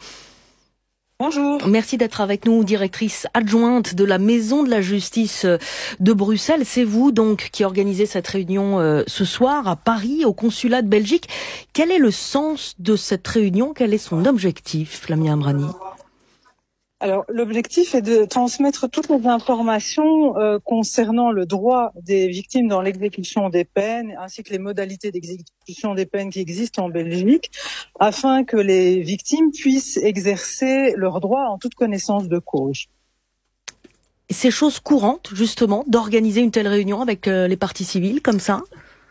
Speaker 10: Bonjour.
Speaker 2: Merci d'être avec nous, directrice adjointe de la Maison de la Justice de Bruxelles. C'est vous donc qui organisez cette réunion ce soir à Paris, au consulat de Belgique. Quel est le sens de cette réunion? Quel est son objectif, Lamia Amrani?
Speaker 10: Alors, l'objectif est de transmettre toutes les informations concernant le droit des victimes dans l'exécution des peines, ainsi que les modalités d'exécution des peines qui existent en Belgique, afin que les victimes puissent exercer leurs droits en toute connaissance de cause.
Speaker 2: C'est chose courante, justement, d'organiser une telle réunion avec les parties civiles, comme ça?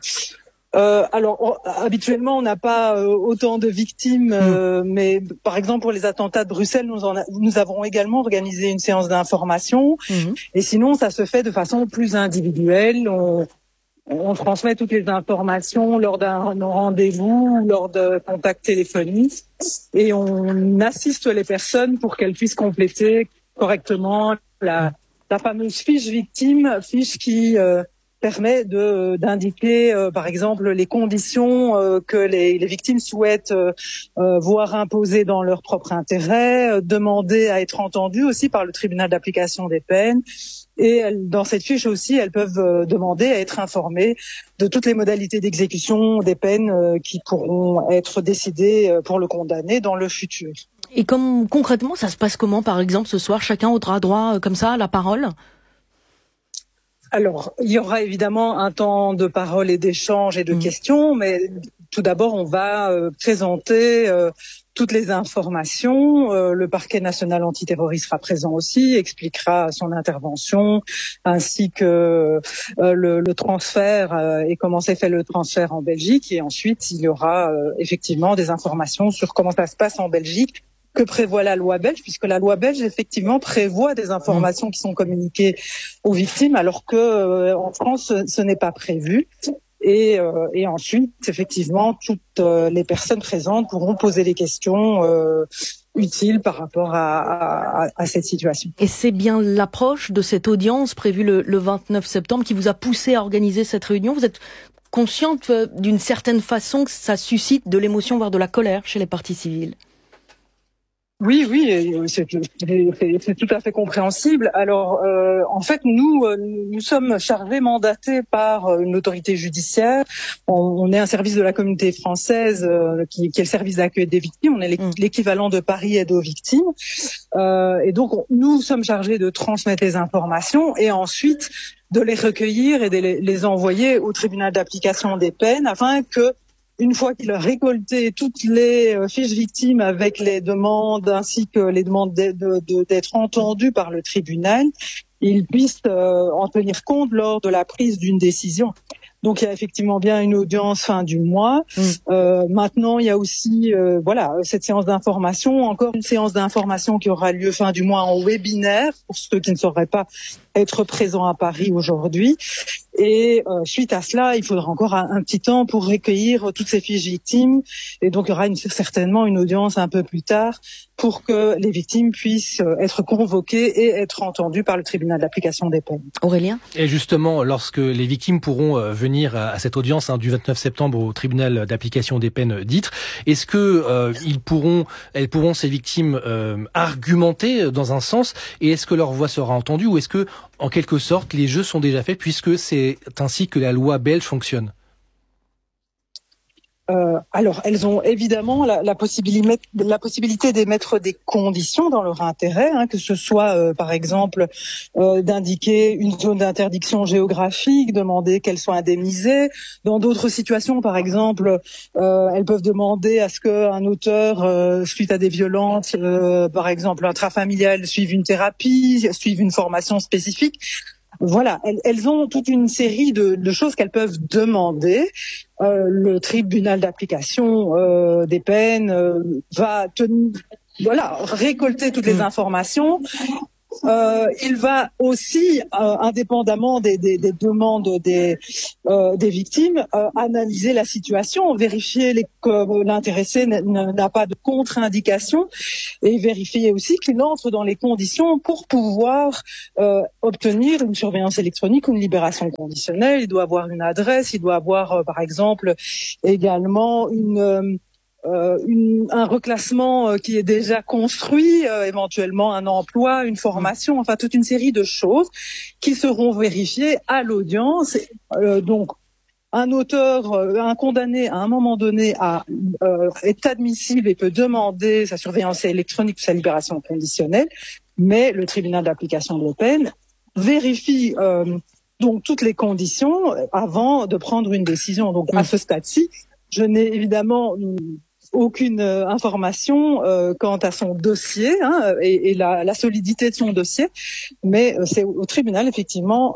Speaker 10: Alors, habituellement, on n'a pas autant de victimes, mais par exemple pour les attentats de Bruxelles, nous avons également organisé une séance d'information. Et sinon, ça se fait de façon plus individuelle. On transmet toutes les informations lors d'un rendez-vous, lors de contacts téléphoniques, et on assiste les personnes pour qu'elles puissent compléter correctement la fameuse fiche victime, fiche qui permet d'indiquer, par exemple, les conditions que les victimes souhaitent voir imposées dans leur propre intérêt, demander à être entendues aussi par le tribunal d'application des peines. Et dans cette fiche aussi, elles peuvent demander à être informées de toutes les modalités d'exécution des peines qui pourront être décidées pour le condamné dans le futur.
Speaker 2: Et concrètement, ça se passe comment, par exemple, ce soir? Chacun aura droit, comme ça, à la parole?
Speaker 10: Alors, il y aura évidemment un temps de parole et d'échange et de questions, mais tout d'abord, on va présenter toutes les informations. Le parquet national antiterroriste sera présent aussi, expliquera son intervention, ainsi que le transfert et comment s'est fait le transfert en Belgique. Et ensuite, il y aura effectivement des informations sur comment ça se passe en Belgique, que prévoit la loi belge, puisque la loi belge effectivement prévoit des informations qui sont communiquées aux victimes, alors que en France ce n'est pas prévu. Et ensuite, effectivement, toutes les personnes présentes pourront poser des questions utiles par rapport à cette situation.
Speaker 2: Et c'est bien l'approche de cette audience prévue le 29 septembre qui vous a poussé à organiser cette réunion. Vous êtes consciente d'une certaine façon que ça suscite de l'émotion, voire de la colère chez les parties civiles?
Speaker 10: Oui, c'est tout à fait compréhensible. Alors, en fait, nous sommes chargés, mandatés par une autorité judiciaire. On est un service de la communauté française qui est le service d'accueil des victimes. On est l'équivalent de Paris Aide aux victimes. Et donc, nous sommes chargés de transmettre les informations et ensuite de les recueillir et de les envoyer au tribunal d'application des peines afin que, une fois qu'il a récolté toutes les fiches victimes avec les demandes ainsi que les demandes d'être entendues par le tribunal, ils puissent en tenir compte lors de la prise d'une décision. Donc il y a effectivement bien une audience fin du mois. Maintenant il y a aussi cette séance d'information, encore une séance d'information qui aura lieu fin du mois en webinaire pour ceux qui ne sauraient pas être présents à Paris aujourd'hui. Et suite à cela, il faudra encore un petit temps pour recueillir toutes ces fiches victimes. Et donc il y aura certainement une audience un peu plus tard pour que les victimes puissent être convoquées et être entendues par le tribunal d'application des peines.
Speaker 2: Aurélien ?
Speaker 8: Et justement, lorsque les victimes pourront venir à cette audience du 29 septembre au tribunal d'application des peines d'Ytre, est-ce que elles pourront ces victimes argumenter dans un sens, et est-ce que leur voix sera entendue, ou est-ce que en quelque sorte les jeux sont déjà faits puisque c'est ainsi que la loi belge fonctionne?
Speaker 10: Alors, elles ont évidemment la possibilité d'émettre des conditions dans leur intérêt, que ce soit, par exemple, d'indiquer une zone d'interdiction géographique, demander qu'elles soient indemnisées. Dans d'autres situations, par exemple, elles peuvent demander à ce qu'un auteur, suite à des violences, par exemple intrafamiliales, suive une thérapie, suive une formation spécifique. Voilà, elles ont toute une série de choses qu'elles peuvent demander. Le tribunal d'application des peines va récolter toutes les informations. Il va aussi, indépendamment des demandes des victimes, analyser la situation, vérifier que l'intéressé n'a pas de contre-indication, et vérifier aussi qu'il entre dans les conditions pour pouvoir obtenir une surveillance électronique ou une libération conditionnelle. Il doit avoir une adresse, il doit avoir, par exemple, également un reclassement qui est déjà construit, éventuellement un emploi, une formation, enfin toute une série de choses qui seront vérifiées à l'audience. Donc un auteur, un condamné à un moment donné est admissible et peut demander sa surveillance électronique ou sa libération conditionnelle, mais le tribunal d'application des peines vérifie donc toutes les conditions avant de prendre une décision. Donc à ce stade-ci, je n'ai évidemment aucune information quant à son dossier et la solidité de son dossier, mais c'est au tribunal effectivement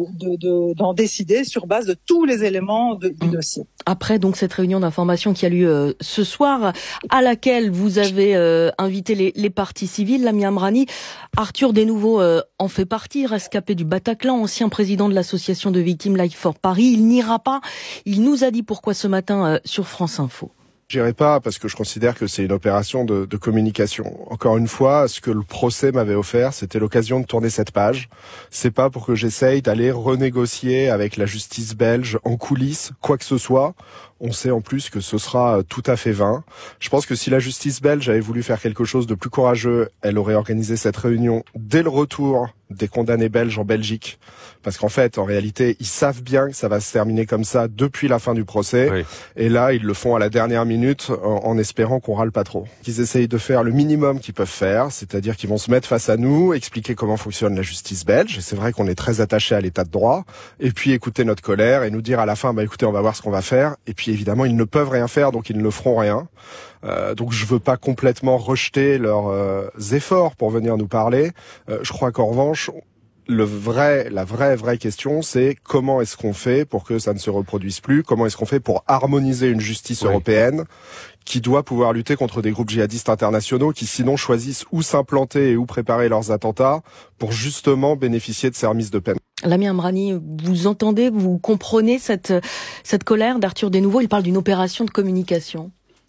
Speaker 10: d'en décider sur base de tous les éléments du dossier.
Speaker 2: Après donc cette réunion d'information qui a lieu ce soir, à laquelle vous avez invité les parties civiles, Lamia Amrani, Arthur Desnouveau en fait partie, rescapé du Bataclan, ancien président de l'association de victimes Life for Paris. Il n'ira pas. Il nous a dit pourquoi ce matin sur France Info.
Speaker 15: J'irai pas parce que je considère que c'est une opération de communication. Encore une fois, ce que le procès m'avait offert, c'était l'occasion de tourner cette page. C'est pas pour que j'essaye d'aller renégocier avec la justice belge en coulisses quoi que ce soit. On sait en plus que ce sera tout à fait vain. Je pense que si la justice belge avait voulu faire quelque chose de plus courageux, elle aurait organisé cette réunion dès le retour des condamnés belges en Belgique. Parce qu'en fait, en réalité, ils savent bien que ça va se terminer comme ça depuis la fin du procès. Oui. Et là, ils le font à la dernière minute en espérant qu'on râle pas trop. Ils essayent de faire le minimum qu'ils peuvent faire, c'est-à-dire qu'ils vont se mettre face à nous, expliquer comment fonctionne la justice belge. Et c'est vrai qu'on est très attaché à l'état de droit. Et puis écouter notre colère et nous dire à la fin, écoutez, on va voir ce qu'on va faire. Et puis évidemment, ils ne peuvent rien faire, donc ils ne feront rien. Donc je veux pas complètement rejeter leurs efforts pour venir nous parler. Je crois qu'en revanche, la vraie question, c'est comment est-ce qu'on fait pour que ça ne se reproduise plus? Comment est-ce qu'on fait pour harmoniser une justice européenne qui doit pouvoir lutter contre des groupes djihadistes internationaux qui sinon choisissent où s'implanter et où préparer leurs attentats pour justement bénéficier de ces remises de peine.
Speaker 2: Lamia Amrani, vous entendez, vous comprenez cette colère d'Arthur Desnouveau? Il parle d'une opération de communication.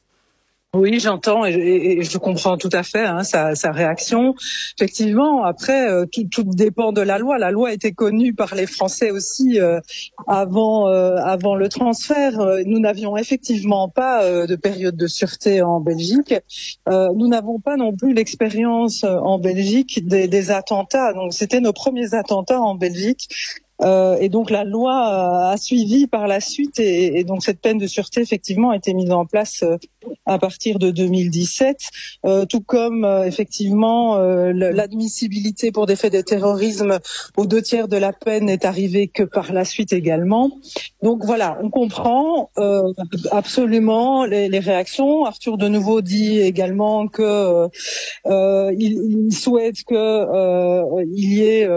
Speaker 10: Oui, j'entends et je comprends tout à fait sa réaction. Effectivement, après, tout dépend de la loi. La loi était connue par les Français aussi avant le transfert. Nous n'avions effectivement pas de période de sûreté en Belgique. Nous n'avons pas non plus l'expérience en Belgique des attentats. Donc, c'était nos premiers attentats en Belgique. Et donc la loi a suivi par la suite et donc cette peine de sûreté effectivement a été mise en place à partir de 2017, tout comme effectivement l'admissibilité pour des faits de terrorisme aux 2/3 de la peine n'est arrivée que par la suite également. Donc voilà, on comprend absolument les réactions. Arthur de nouveau dit également que il souhaite que il y ait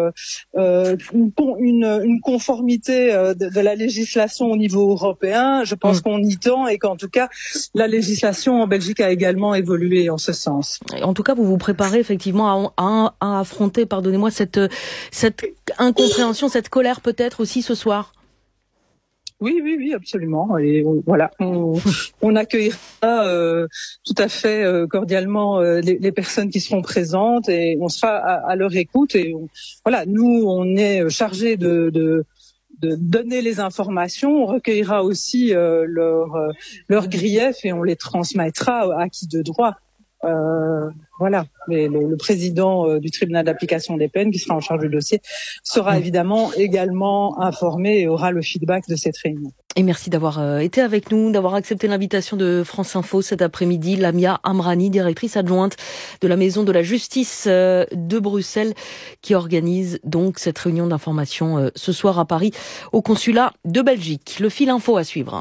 Speaker 10: une conformité de la législation au niveau européen. Je pense qu'on y tend et qu'en tout cas la législation en Belgique a également évolué en ce sens.
Speaker 2: En tout cas, vous vous préparez effectivement à affronter, pardonnez-moi, cette incompréhension, cette colère peut-être aussi ce soir.
Speaker 10: Oui, absolument. Et voilà, on accueillera tout à fait cordialement les personnes qui seront présentes et on sera à leur écoute. Et voilà, nous, on est chargés de donner les informations. On recueillera aussi leurs griefs et on les transmettra à qui de droit. Voilà, mais le président du tribunal d'application des peines, qui sera en charge du dossier, sera évidemment également informé et aura le feedback de cette réunion.
Speaker 2: Et merci d'avoir été avec nous, d'avoir accepté l'invitation de France Info cet après-midi. Lamia Amrani, directrice adjointe de la Maison de la Justice de Bruxelles, qui organise donc cette réunion d'information ce soir à Paris, au consulat de Belgique. Le fil info à suivre.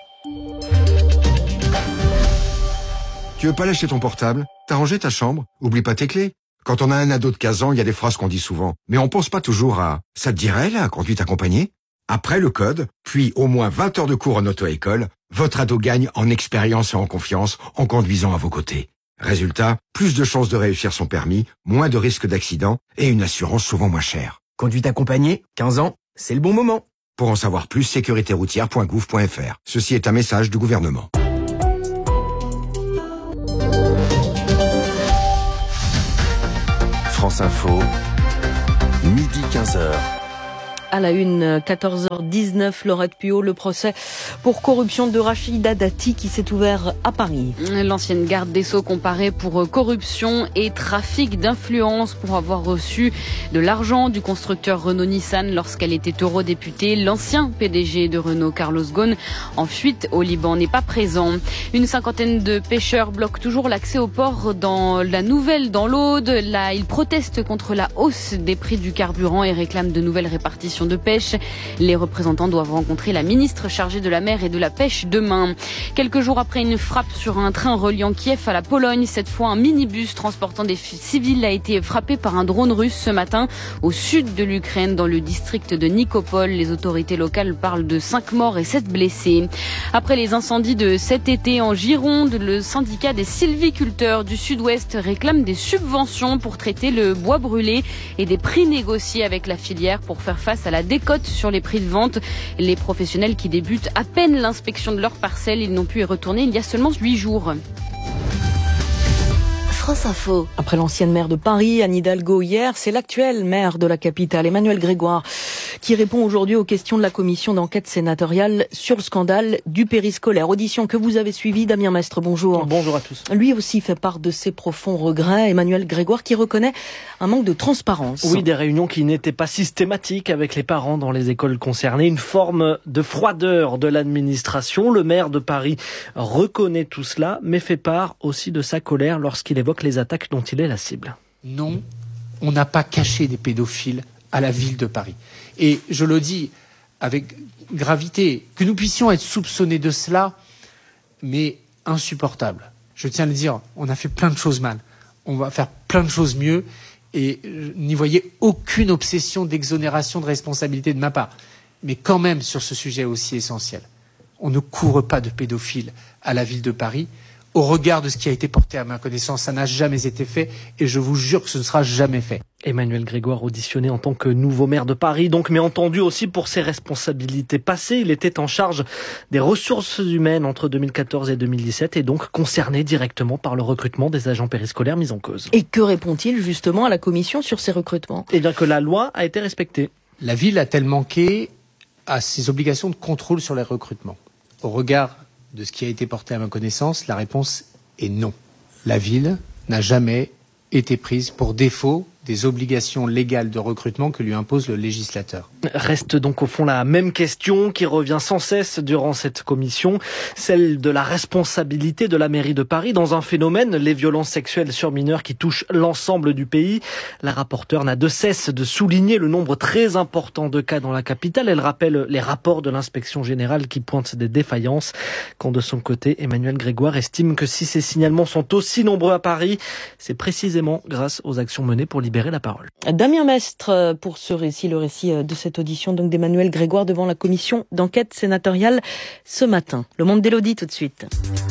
Speaker 1: Tu veux pas lâcher ton portable? T'as rangé ta chambre? Oublie pas tes clés. Quand on a un ado de 15 ans, il y a des phrases qu'on dit souvent. Mais on pense pas toujours à « ça te dirait, la conduite accompagnée ?» Après le code, puis au moins 20 heures de cours en auto-école, votre ado gagne en expérience et en confiance en conduisant à vos côtés. Résultat, plus de chances de réussir son permis, moins de risques d'accident et une assurance souvent moins chère.
Speaker 16: Conduite accompagnée, 15 ans, c'est le bon moment.
Speaker 1: Pour en savoir plus, sécuritéroutière.gouv.fr. Ceci est un message du gouvernement.
Speaker 14: France Info, midi 15h.
Speaker 2: À la une, 14h19, Laurette Puot, le procès pour corruption de Rachida Dati qui s'est ouvert à Paris.
Speaker 9: L'ancienne garde des Sceaux comparée pour corruption et trafic d'influence pour avoir reçu de l'argent du constructeur Renault-Nissan lorsqu'elle était eurodéputée. L'ancien PDG de Renault, Carlos Ghosn, en fuite au Liban, n'est pas présent. Une cinquantaine de pêcheurs bloquent toujours l'accès au port dans la Nouvelle, dans l'Aude. Là, ils protestent contre la hausse des prix du carburant et réclament de nouvelles répartitions de pêche. Les représentants doivent rencontrer la ministre chargée de la mer et de la pêche demain. Quelques jours après une frappe sur un train reliant Kiev à la Pologne, cette fois un minibus transportant des civils a été frappé par un drone russe ce matin au sud de l'Ukraine, dans le district de Nikopol. Les autorités locales parlent de 5 morts et 7 blessés. Après les incendies de cet été en Gironde, le syndicat des sylviculteurs du Sud-Ouest réclame des subventions pour traiter le bois brûlé et des prix négociés avec la filière pour faire face à la décote sur les prix de vente. Les professionnels qui débutent à peine l'inspection de leurs parcelles, ils n'ont pu y retourner il y a seulement 8 jours.
Speaker 2: France Info. Après l'ancienne maire de Paris, Anne Hidalgo, hier, c'est l'actuel maire de la capitale, Emmanuel Grégoire, qui répond aujourd'hui aux questions de la commission d'enquête sénatoriale sur le scandale du périscolaire. Audition que vous avez suivie, Damien Mestre, bonjour.
Speaker 17: Bonjour à tous.
Speaker 2: Lui aussi fait part de ses profonds regrets. Emmanuel Grégoire qui reconnaît un manque de transparence.
Speaker 17: Oui, des réunions qui n'étaient pas systématiques avec les parents dans les écoles concernées. Une forme de froideur de l'administration. Le maire de Paris reconnaît tout cela, mais fait part aussi de sa colère lorsqu'il évoque les attaques dont il est la cible.
Speaker 18: Non, on n'a pas caché des pédophiles à la ville de Paris. Et je le dis avec gravité, que nous puissions être soupçonnés de cela, mais insupportable. Je tiens à le dire, on a fait plein de choses mal. On va faire plein de choses mieux et n'y voyez aucune obsession d'exonération de responsabilité de ma part. Mais quand même, sur ce sujet aussi essentiel, on ne couvre pas de pédophiles à la ville de Paris. Au regard de ce qui a été porté à ma connaissance, ça n'a jamais été fait et je vous jure que ce ne sera jamais fait.
Speaker 17: Emmanuel Grégoire auditionné en tant que nouveau maire de Paris, donc, mais entendu aussi pour ses responsabilités passées. Il était en charge des ressources humaines entre 2014 et 2017 et donc concerné directement par le recrutement des agents périscolaires mis en cause.
Speaker 2: Et que répond-il justement à la commission sur ces recrutements ?
Speaker 17: Eh bien que la loi a été respectée.
Speaker 18: La ville a-t-elle manqué à ses obligations de contrôle sur les recrutements ? Au regard de ce qui a été porté à ma connaissance, la réponse est non. La ville n'a jamais été prise pour défaut des obligations légales de recrutement que lui impose le législateur.
Speaker 17: Reste donc au fond la même question qui revient sans cesse durant cette commission, celle de la responsabilité de la mairie de Paris dans un phénomène, les violences sexuelles sur mineurs qui touchent l'ensemble du pays. La rapporteure n'a de cesse de souligner le nombre très important de cas dans la capitale. Elle rappelle les rapports de l'inspection générale qui pointent des défaillances. Quand de son côté, Emmanuel Grégoire estime que si ces signalements sont aussi nombreux à Paris, c'est précisément grâce aux actions menées pour libérer la parole.
Speaker 2: Damien Mestre pour ce récit, le récit de cette audition donc d'Emmanuel Grégoire devant la commission d'enquête sénatoriale ce matin. Le monde d'Élodie tout de suite.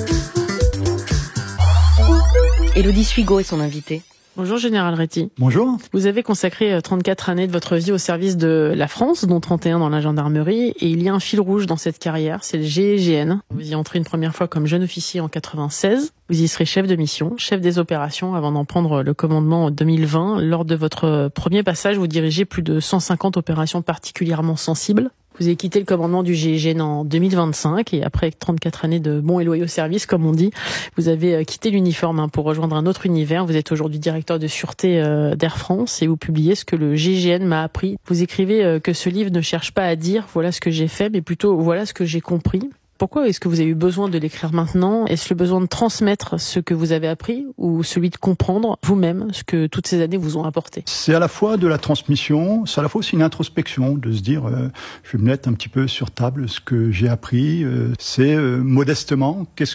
Speaker 2: Élodie Suigo est son invitée.
Speaker 4: Bonjour Général Réty.
Speaker 19: Bonjour.
Speaker 4: Vous avez consacré 34 années de votre vie au service de la France, dont 31 dans la gendarmerie, et il y a un fil rouge dans cette carrière, c'est le GIGN. Vous y entrez une première fois comme jeune officier en 96. Vous y serez chef de mission, chef des opérations avant d'en prendre le commandement en 2020. Lors de votre premier passage, vous dirigez plus de 150 opérations particulièrement sensibles. Vous avez quitté le commandement du GIGN en 2025 et après 34 années de bons et loyaux services, comme on dit, vous avez quitté l'uniforme pour rejoindre un autre univers. Vous êtes aujourd'hui directeur de sûreté d'Air France et vous publiez ce que le GIGN m'a appris. Vous écrivez que ce livre ne cherche pas à dire « voilà ce que j'ai fait », mais plutôt « voilà ce que j'ai compris ». Pourquoi est-ce que vous avez eu besoin de l'écrire maintenant ? Est-ce le besoin de transmettre ce que vous avez appris ou celui de comprendre vous-même ce que toutes ces années vous ont apporté ?
Speaker 19: C'est à la fois de la transmission, c'est à la fois aussi une introspection, de se dire je vais me mettre un petit peu sur table ce que j'ai appris. C'est modestement, qu'est-ce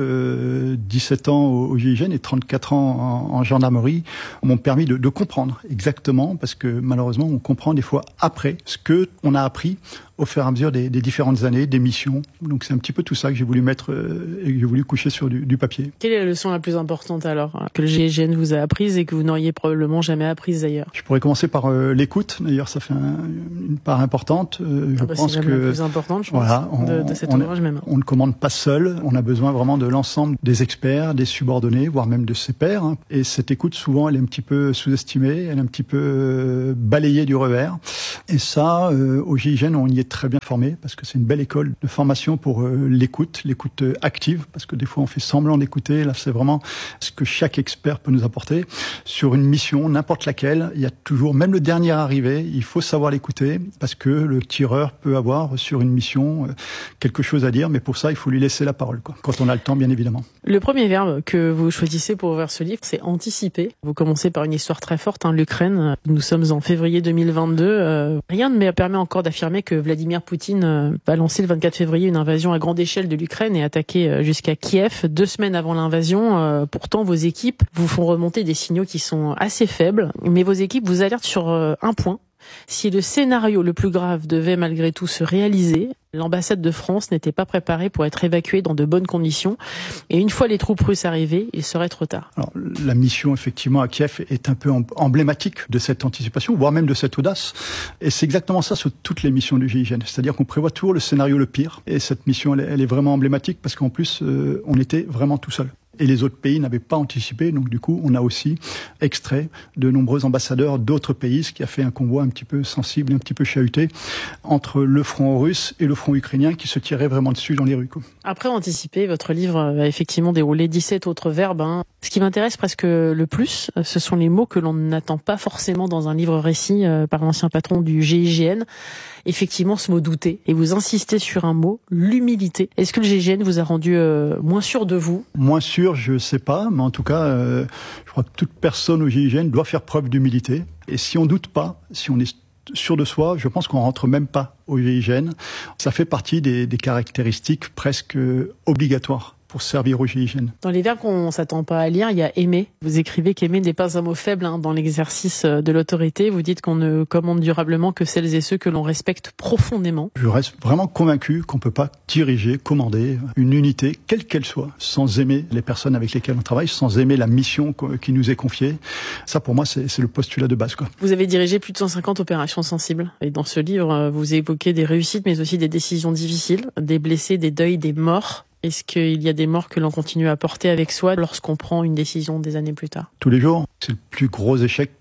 Speaker 19: que 17 ans au GIGN et 34 ans en gendarmerie m'ont permis de comprendre exactement, parce que malheureusement on comprend des fois après ce que on a appris au fur et à mesure des différentes années, des missions. Donc c'est un petit peu tout ça que j'ai voulu mettre et que j'ai voulu coucher sur du papier.
Speaker 4: Quelle est la leçon la plus importante alors que le GIGN vous a apprise et que vous n'auriez probablement jamais apprise d'ailleurs ?
Speaker 19: Je pourrais commencer par l'écoute. D'ailleurs, ça fait une part importante. Je pense
Speaker 4: c'est
Speaker 19: que
Speaker 4: la plus importante, je pense,
Speaker 19: voilà,
Speaker 4: de cet ouvrage même.
Speaker 19: On ne commande pas seul. On a besoin vraiment de l'ensemble des experts, des subordonnés, voire même de ses pairs. Et cette écoute, souvent, elle est un petit peu sous-estimée, elle est un petit peu balayée du revers. Et ça, au GIGN, on y est très bien formé parce que c'est une belle école de formation pour l'écoute active, parce que des fois on fait semblant d'écouter. Là, c'est vraiment ce que chaque expert peut nous apporter sur une mission, n'importe laquelle. Il y a toujours, même le dernier arrivé, il faut savoir l'écouter parce que le tireur peut avoir sur une mission quelque chose à dire, mais pour ça, il faut lui laisser la parole, quoi, quand on a le temps, bien évidemment.
Speaker 4: Le premier verbe que vous choisissez pour ouvrir ce livre, c'est anticiper. Vous commencez par une histoire très forte, l'Ukraine. Nous sommes en février 2022. Rien ne me permet encore d'affirmer que Vladimir Poutine va lancer le 24 février une invasion à grande échelle de l'Ukraine et attaquer jusqu'à Kiev 2 semaines avant l'invasion. Pourtant, vos équipes vous font remonter des signaux qui sont assez faibles, mais vos équipes vous alertent sur un point. Si le scénario le plus grave devait malgré tout se réaliser, l'ambassade de France n'était pas préparée pour être évacuée dans de bonnes conditions. Et une fois les troupes russes arrivées, il serait trop tard.
Speaker 19: Alors, la mission, effectivement, à Kiev est un peu emblématique de cette anticipation, voire même de cette audace. Et c'est exactement ça sur toutes les missions du GIGN. C'est-à-dire qu'on prévoit toujours le scénario le pire. Et cette mission, elle est vraiment emblématique parce qu'en plus, on était vraiment tout seul. Et les autres pays n'avaient pas anticipé, donc du coup, on a aussi extrait de nombreux ambassadeurs d'autres pays, ce qui a fait un convoi un petit peu sensible, un petit peu chahuté, entre le front russe et le front ukrainien qui se tiraient vraiment dessus dans les rues, quoi.
Speaker 4: Après anticiper, votre livre a effectivement déroulé 17 autres verbes. Ce qui m'intéresse presque le plus, ce sont les mots que l'on n'attend pas forcément dans un livre récit par l'ancien patron du GIGN. Effectivement, ce mot douter. Et vous insistez sur un mot, l'humilité. Est-ce que le GIGN vous a rendu moins sûr de vous ?
Speaker 19: Moins sûr, je sais pas, mais en tout cas, je crois que toute personne au GIGN doit faire preuve d'humilité. Et si on doute pas, si on est sûr de soi, je pense qu'on rentre même pas au GIGN. Ça fait partie des caractéristiques presque obligatoires pour servir au GIGN.
Speaker 4: Dans les verbes qu'on s'attend pas à lire, il y a aimer. Vous écrivez qu'aimer n'est pas un mot faible dans l'exercice de l'autorité. Vous dites qu'on ne commande durablement que celles et ceux que l'on respecte profondément.
Speaker 19: Je reste vraiment convaincu qu'on peut pas diriger, commander une unité, quelle qu'elle soit, sans aimer les personnes avec lesquelles on travaille, sans aimer la mission qui nous est confiée. Ça, pour moi, c'est le postulat de base, quoi.
Speaker 4: Vous avez dirigé plus de 150 opérations sensibles. Et dans ce livre, vous évoquez des réussites, mais aussi des décisions difficiles, des blessés, des deuils, des morts. Est-ce qu'il y a des morts que l'on continue à porter avec soi lorsqu'on prend une décision des années plus tard ?
Speaker 19: Tous les jours. C'est le plus gros échec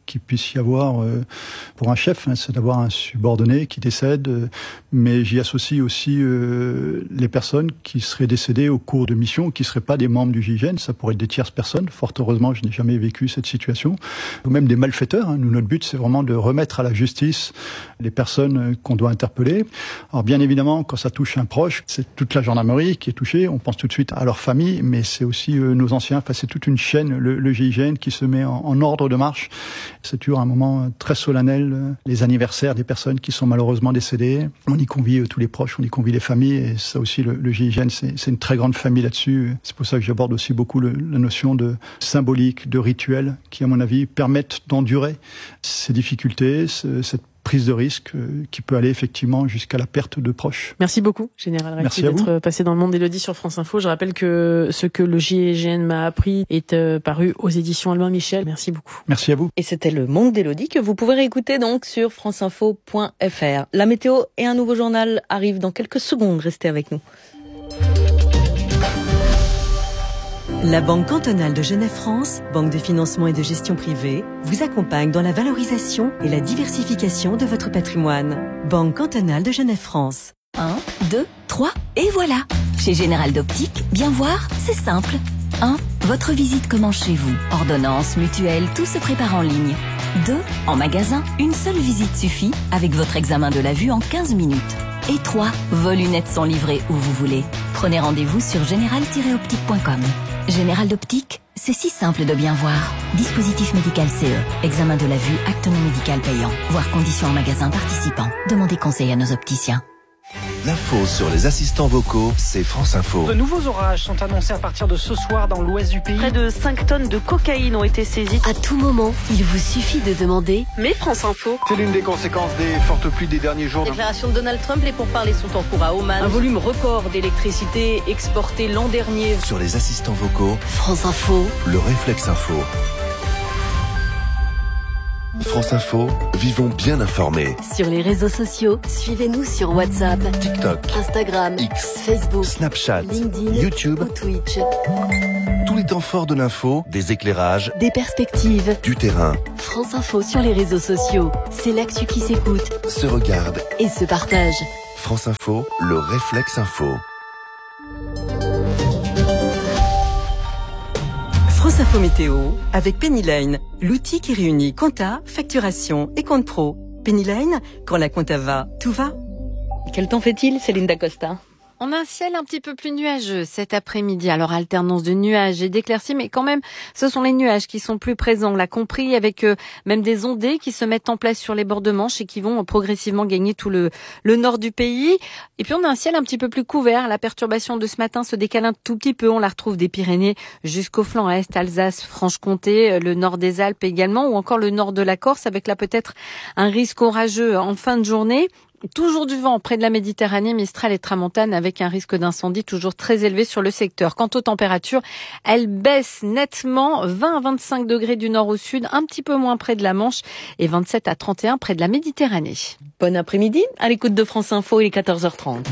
Speaker 19: qu'il puisse y avoir pour un chef, c'est d'avoir un subordonné qui décède, mais j'y associe aussi les personnes qui seraient décédées au cours de missions, qui ne seraient pas des membres du GIGN, ça pourrait être des tierces personnes, fort heureusement je n'ai jamais vécu cette situation, ou même des malfaiteurs. Nous, notre but c'est vraiment de remettre à la justice les personnes qu'on doit interpeller. Alors bien évidemment, quand ça touche un proche, c'est toute la gendarmerie qui est touchée, on pense tout de suite à leur famille, mais c'est aussi nos anciens, enfin, c'est toute une chaîne, le GIGN qui se met en ordre de marche. C'est toujours un moment très solennel, les anniversaires des personnes qui sont malheureusement décédées. On y convie tous les proches, on y convie les familles, et ça aussi le GIGN, c'est une très grande famille là-dessus. C'est pour ça que j'aborde aussi beaucoup la notion de symbolique, de rituel, qui à mon avis permettent d'endurer ces difficultés, cette prise de risque qui peut aller effectivement jusqu'à la perte de proches.
Speaker 4: Merci beaucoup, Général Recti, d'être passé dans le monde d'Élodie sur France Info. Je rappelle que ce que le GIGN m'a appris est paru aux éditions Albin Michel. Merci beaucoup.
Speaker 19: Merci à vous.
Speaker 2: Et c'était le monde d'Élodie que vous pouvez réécouter donc sur franceinfo.fr. La météo et un nouveau journal arrivent dans quelques secondes. Restez avec nous.
Speaker 7: La Banque cantonale de Genève-France, banque de financement et de gestion privée, vous accompagne dans la valorisation et la diversification de votre patrimoine. Banque cantonale de Genève-France.
Speaker 5: 1, 2, 3, et voilà. Chez Général d'Optique, bien voir, c'est simple. 1. Votre visite commence chez vous. Ordonnance, mutuelle, tout se prépare en ligne. 2. En magasin, une seule visite suffit avec votre examen de la vue en 15 minutes. Et 3. Vos lunettes sont livrées où vous voulez. Prenez rendez-vous sur général-optique.com. Général d'Optique, c'est si simple de bien voir. Dispositif médical CE, examen de la vue, acte non médical payant. Voir conditions en magasin participant. Demandez conseil à nos opticiens.
Speaker 14: L'info sur les assistants vocaux, c'est France Info.
Speaker 11: De nouveaux orages sont annoncés à partir de ce soir dans l'ouest du pays.
Speaker 22: Près de 5 tonnes de cocaïne ont été saisies.
Speaker 5: À tout moment, il vous suffit de demander
Speaker 22: « Mais France Info ».
Speaker 13: C'est l'une des conséquences des fortes pluies des derniers jours.
Speaker 22: Déclaration de Donald Trump, les pourparlers sont en cours à Oman. Un volume record d'électricité exporté l'an dernier.
Speaker 14: Sur les assistants vocaux,
Speaker 5: France Info,
Speaker 14: le réflexe info. France Info, vivons bien informés.
Speaker 5: Sur les réseaux sociaux, suivez-nous sur WhatsApp,
Speaker 14: TikTok,
Speaker 5: Instagram,
Speaker 14: X,
Speaker 5: Facebook,
Speaker 14: Snapchat,
Speaker 5: LinkedIn,
Speaker 14: YouTube
Speaker 5: ou Twitch.
Speaker 14: Tous les temps forts de l'info, des éclairages,
Speaker 5: des perspectives,
Speaker 14: du terrain.
Speaker 5: France Info sur les réseaux sociaux, c'est l'actu qui s'écoute,
Speaker 14: se regarde
Speaker 5: et se partage.
Speaker 14: France Info, le réflexe info.
Speaker 7: France Info Météo avec Penny Lane, l'outil qui réunit compta, facturation et compte pro. Penny Lane, quand la compta va, tout va.
Speaker 2: Quel temps fait-il, Céline Dacosta ?
Speaker 22: On a un ciel un petit peu plus nuageux cet après-midi. Alors, alternance de nuages et d'éclaircies, mais quand même, ce sont les nuages qui sont plus présents. On l'a compris, avec même des ondées qui se mettent en place sur les bords de Manche et qui vont progressivement gagner tout le nord du pays. Et puis, on a un ciel un petit peu plus couvert. La perturbation de ce matin se décale un tout petit peu. On la retrouve des Pyrénées jusqu'au flanc est, Alsace, Franche-Comté, le nord des Alpes également, ou encore le nord de la Corse, avec là peut-être un risque orageux en fin de journée. Toujours du vent près de la Méditerranée, Mistral et Tramontane, avec un risque d'incendie toujours très élevé sur le secteur. Quant aux températures, elles baissent nettement, 20 à 25 degrés du nord au sud, un petit peu moins près de la Manche et 27 à 31 près de la Méditerranée.
Speaker 2: Bon après-midi, à l'écoute de France Info, il est 14h30.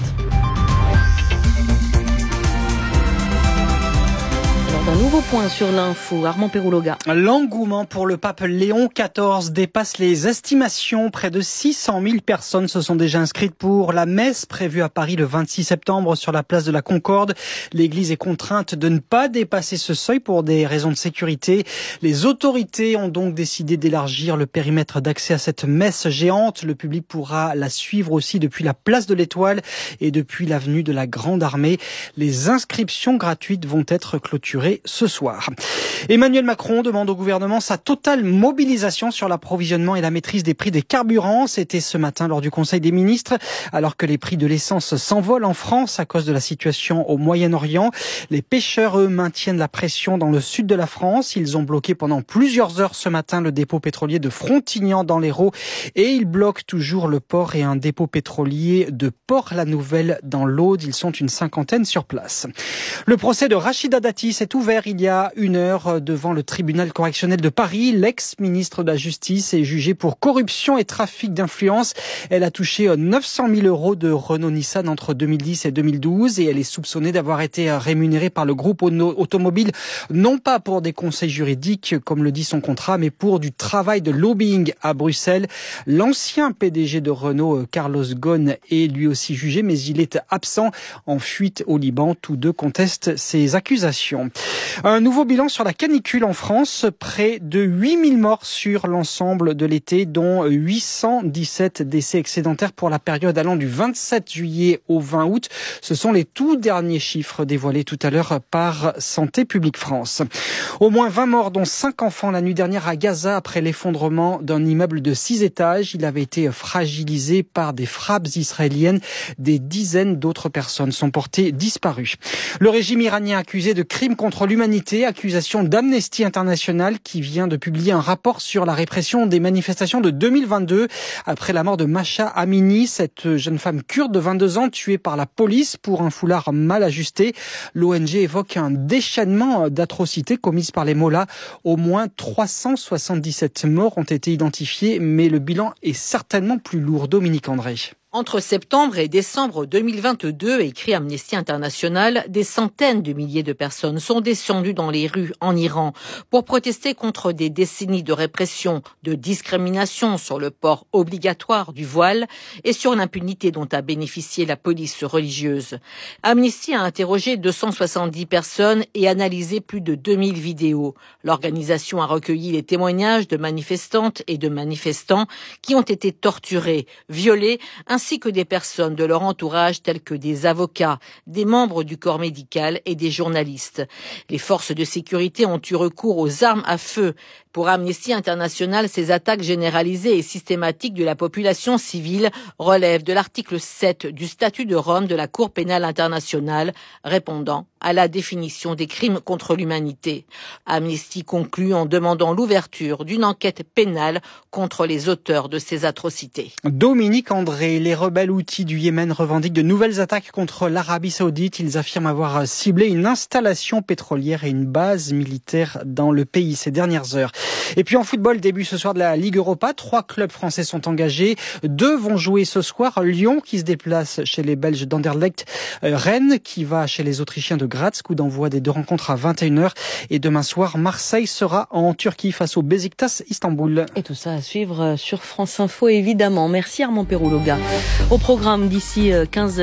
Speaker 2: Un nouveau point sur l'info, Armand Pérouloga.
Speaker 20: L'engouement pour le pape Léon XIV dépasse les estimations. Près de 600 000 personnes se sont déjà inscrites pour la messe prévue à Paris le 26 septembre sur la place de la Concorde. L'Église est contrainte de ne pas dépasser ce seuil pour des raisons de sécurité. Les autorités ont donc décidé d'élargir le périmètre d'accès à cette messe géante. Le public pourra la suivre aussi depuis la place de l'Étoile et depuis l'avenue de la Grande Armée. Les inscriptions gratuites vont être clôturées ce soir. Emmanuel Macron demande au gouvernement sa totale mobilisation sur l'approvisionnement et la maîtrise des prix des carburants. C'était ce matin lors du Conseil des ministres, alors que les prix de l'essence s'envolent en France à cause de la situation au Moyen-Orient. Les pêcheurs, eux, maintiennent la pression dans le sud de la France. Ils ont bloqué pendant plusieurs heures ce matin le dépôt pétrolier de Frontignan dans l'Hérault et ils bloquent toujours le port et un dépôt pétrolier de Port-la-Nouvelle dans l'Aude. Ils sont une cinquantaine sur place. Le procès de Rachida Dati s'est ouvert il y a 1 heure devant le tribunal correctionnel de Paris. L'ex-ministre de la Justice est jugée pour corruption et trafic d'influence. Elle a touché 900 000 euros de Renault-Nissan entre 2010 et 2012 et elle est soupçonnée d'avoir été rémunérée par le groupe automobile, non pas pour des conseils juridiques, comme le dit son contrat, mais pour du travail de lobbying à Bruxelles. L'ancien PDG de Renault, Carlos Ghosn, est lui aussi jugé, mais il est absent, en fuite au Liban. Tous deux contestent ces accusations. Un nouveau bilan sur la canicule en France. Près de 8000 morts sur l'ensemble de l'été, dont 817 décès excédentaires pour la période allant du 27 juillet au 20 août. Ce sont les tout derniers chiffres dévoilés tout à l'heure par Santé publique France. Au moins 20 morts, dont 5 enfants la nuit dernière à Gaza après l'effondrement d'un immeuble de 6 étages. Il avait été fragilisé par des frappes israéliennes. Des dizaines d'autres personnes sont portées disparues. Le régime iranien accusé de crimes contre l'humanité, accusation d'Amnesty International qui vient de publier un rapport sur la répression des manifestations de 2022 après la mort de Mahsa Amini, cette jeune femme kurde de 22 ans tuée par la police pour un foulard mal ajusté. L'ONG évoque un déchaînement d'atrocités commises par les mollahs. Au moins 377 morts ont été identifiés, mais le bilan est certainement plus lourd. Dominique André.
Speaker 6: Entre septembre et décembre 2022, écrit Amnesty International, des centaines de milliers de personnes sont descendues dans les rues en Iran pour protester contre des décennies de répression, de discrimination sur le port obligatoire du voile et sur l'impunité dont a bénéficié la police religieuse. Amnesty a interrogé 270 personnes et analysé plus de 2000 vidéos. L'organisation a recueilli les témoignages de manifestantes et de manifestants qui ont été torturés, violés, ainsi que des personnes de leur entourage telles que des avocats, des membres du corps médical et des journalistes. Les forces de sécurité ont eu recours aux armes à feu. Pour Amnesty International, ces attaques généralisées et systématiques de la population civile relèvent de l'article 7 du statut de Rome de la Cour pénale internationale, répondant à la définition des crimes contre l'humanité. Amnesty conclut en demandant l'ouverture d'une enquête pénale contre les auteurs de ces atrocités.
Speaker 20: Dominique André, les rebelles houthis du Yémen revendiquent de nouvelles attaques contre l'Arabie Saoudite. Ils affirment avoir ciblé une installation pétrolière et une base militaire dans le pays ces dernières heures. Et puis en football, début ce soir de la Ligue Europa. 3 clubs français sont engagés. 2 vont jouer ce soir. Lyon qui se déplace chez les Belges d'Anderlecht. Rennes qui va chez les Autrichiens de Graz. Coup d'envoi des 2 rencontres à 21h. Et demain soir, Marseille sera en Turquie face au Beşiktaş Istanbul.
Speaker 2: Et tout ça à suivre sur France Info évidemment. Merci Armand Perrouloga. Au programme d'ici 15h.